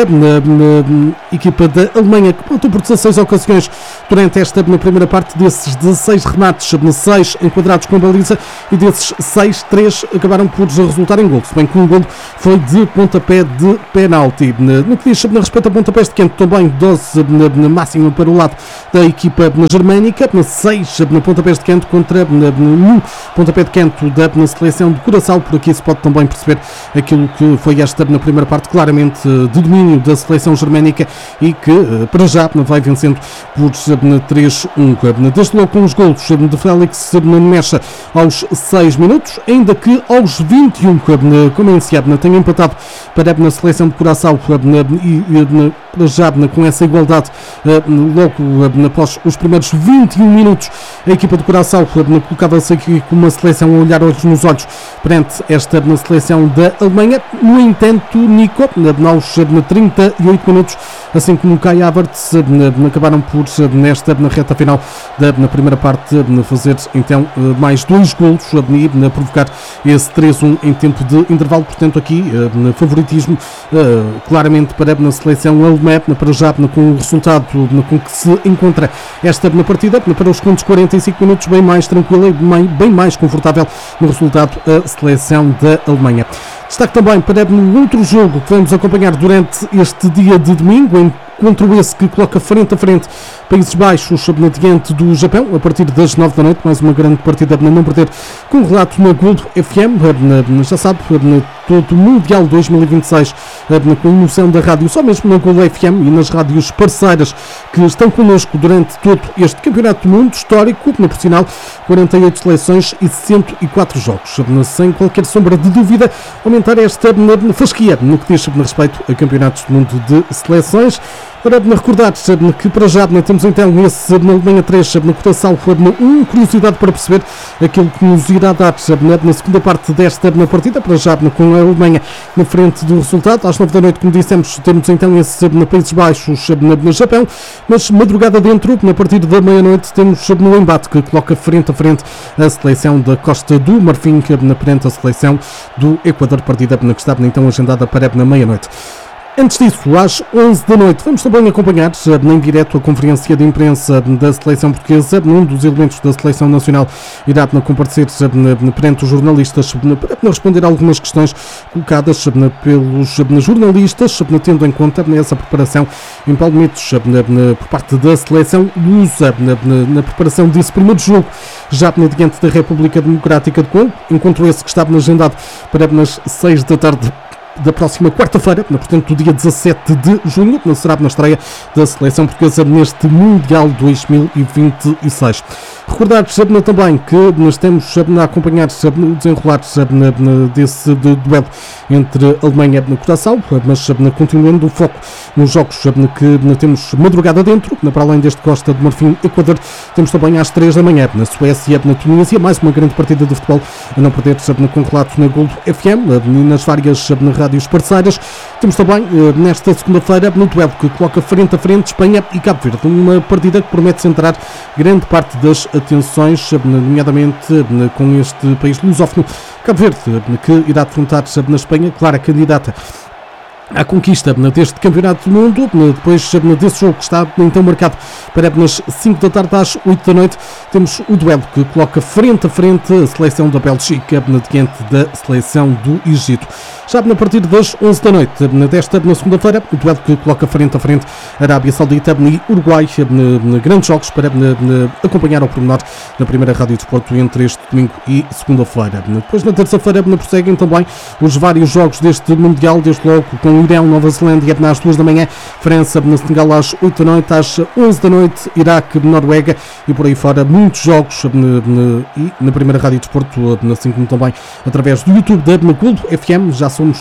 na equipa da Alemanha, que pontuou por 16 ocasiões durante esta primeira parte. Desses 16 remates, 6 enquadrados com a baliza, e desses 6, 3 acabaram por resultar em gol, se bem que um gol foi de pontapé de penalti. No que diz respeito a pontapés de canto, também dose máxima para o lado da equipa germânica, 6 pontapés de canto contra 1 pontapé de canto da seleção de Curaçao. Por aqui se pode também perceber aquilo que foi esta na primeira parte, claramente de domínio da seleção germânica, e que para já vai vencendo por 3-1. Desde logo com os golos de Félix Mecha aos 6 minutos, ainda que aos 21 Comanência tenha empatado para a seleção de Curaçao, e para já com essa igualdade logo após os primeiros 21 minutos a equipa de Curaçao colocava-se aqui com uma seleção a olhar olhos nos olhos perante esta na seleção da Alemanha. No entanto, Nico, aos 38 minutos, assim como Kai Havertz, acabaram por nesta na reta final na primeira parte fazer então mais 2 golos e provocar esse 3-1 em tempo de intervalo. Portanto, aqui favoritismo claramente para a seleção alemã, para já com o resultado com que se encontra esta na partida, para os segundos 45 minutos bem mais tranquila e bem mais confortável no resultado a seleção da Alemanha. Destaque também para um outro jogo que vamos acompanhar durante este dia de domingo, encontro esse que coloca frente a frente Países Baixos diante do Japão, a partir das 9 da noite, mais uma grande partida para não perder, com um relato na Gold FM, já sabe, todo o Mundial 2026, com a emoção da rádio, só mesmo na Gold FM e nas rádios parceiras que estão connosco durante todo este Campeonato do Mundo histórico, por sinal, 48 seleções e 104 jogos, sem qualquer sombra de dúvida, aumentar esta fasquia no que diz respeito a Campeonatos do Mundo de Seleções. Para recordar que para já temos então esse na Alemanha 3, na Curaçao 1, curiosidade para perceber aquilo que nos irá dar na segunda parte desta partida, para já com a Alemanha na frente do resultado. Às 9 da noite, como dissemos, temos então esse na Países Baixos, no Japão, mas madrugada dentro, a partir da meia-noite, temos no embate que coloca frente a frente a seleção da Costa do Marfim, perante a seleção do Equador, partida que está então agendada para na meia-noite. Antes disso, às 11 da noite, vamos também acompanhar em direto a conferência de imprensa da seleção portuguesa. Um dos elementos da seleção nacional irá comparecer perante os jornalistas para responder a algumas questões colocadas pelos jornalistas, tendo em conta essa preparação em palmitos por parte da seleção lusa na preparação desse primeiro jogo, já diante da República Democrática de Congo, encontro esse que estava agendado para as 6 da tarde da próxima quarta-feira, portanto do dia 17 de junho, será na estreia da seleção portuguesa neste Mundial 2026. recordar também que estamos a acompanhar o desenrolar desse duelo entre Alemanha e Curaçao, mas continuando o foco nos jogos que temos madrugada dentro, para além deste Costa de Marfim Equador, temos também às 3 da manhã na Suécia, na Tunísia, mais uma grande partida de futebol a não perder com relato na Golo FM e nas várias rádios parceiras. Temos também nesta segunda-feira no duelo que coloca frente a frente Espanha e Cabo Verde, uma partida que promete centrar grande parte das atenções, nomeadamente com este país lusófono, Cabo Verde, que irá defrontar na Espanha, clara candidata à conquista deste Campeonato do Mundo. Depois desse jogo que está então marcado para as 5 da tarde às 8 da noite, temos o duelo que coloca frente a frente a seleção da Bélgica diante da seleção do Egito. Já a partir das 11 da noite desta segunda-feira, o duelo que coloca frente a frente Arábia Saudita e Uruguai, grandes jogos para acompanhar ao pormenor na primeira Rádio Desporto entre este domingo e segunda-feira. Depois na terça-feira prosseguem também os vários jogos deste Mundial, desde logo com Irão, Nova Zelândia às 2 da manhã, França, Senegal às 8 da noite, às 11 da noite, Iraque, Noruega e por aí fora, muitos jogos e na primeira Rádio Desporto, assim como também através do YouTube da Golo FM, já somos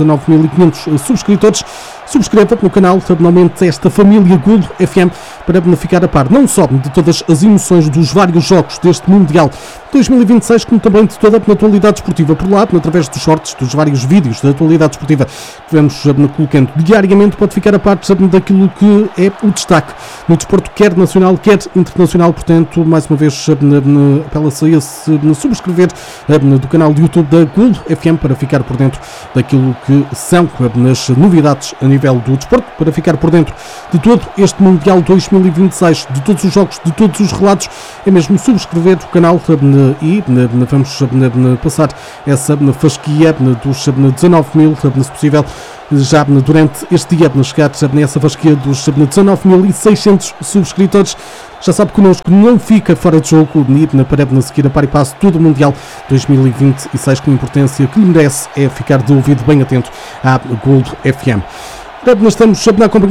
19.500 subscritores. Subscreva no canal, finalmente esta família Golo FM, para ficar a par não só de todas as emoções dos vários jogos deste Mundial 2026, como também de toda a atualidade esportiva por lá, através dos shorts, dos vários vídeos da atualidade esportiva que vamos colocando diariamente. Pode ficar a par daquilo que é o destaque no desporto, quer nacional, quer internacional. Portanto, mais uma vez, apela-se a se subscrever do canal do YouTube da Golo FM para ficar por dentro daquilo que são as novidades a nível do desporto, para ficar por dentro de todo este Mundial 2026, de todos os jogos, de todos os relatos. É mesmo subscrever o canal e vamos passar essa fasquia dos 19.000, se possível, já durante este dia, chegar nessa fasquia dos 19.600 subscritores. Já sabe, connosco não fica fora de jogo para seguir a par e passo todo o Mundial 2026, com a importância que lhe merece é ficar de ouvido bem atento à Golo FM. Nós estamos a acompanhar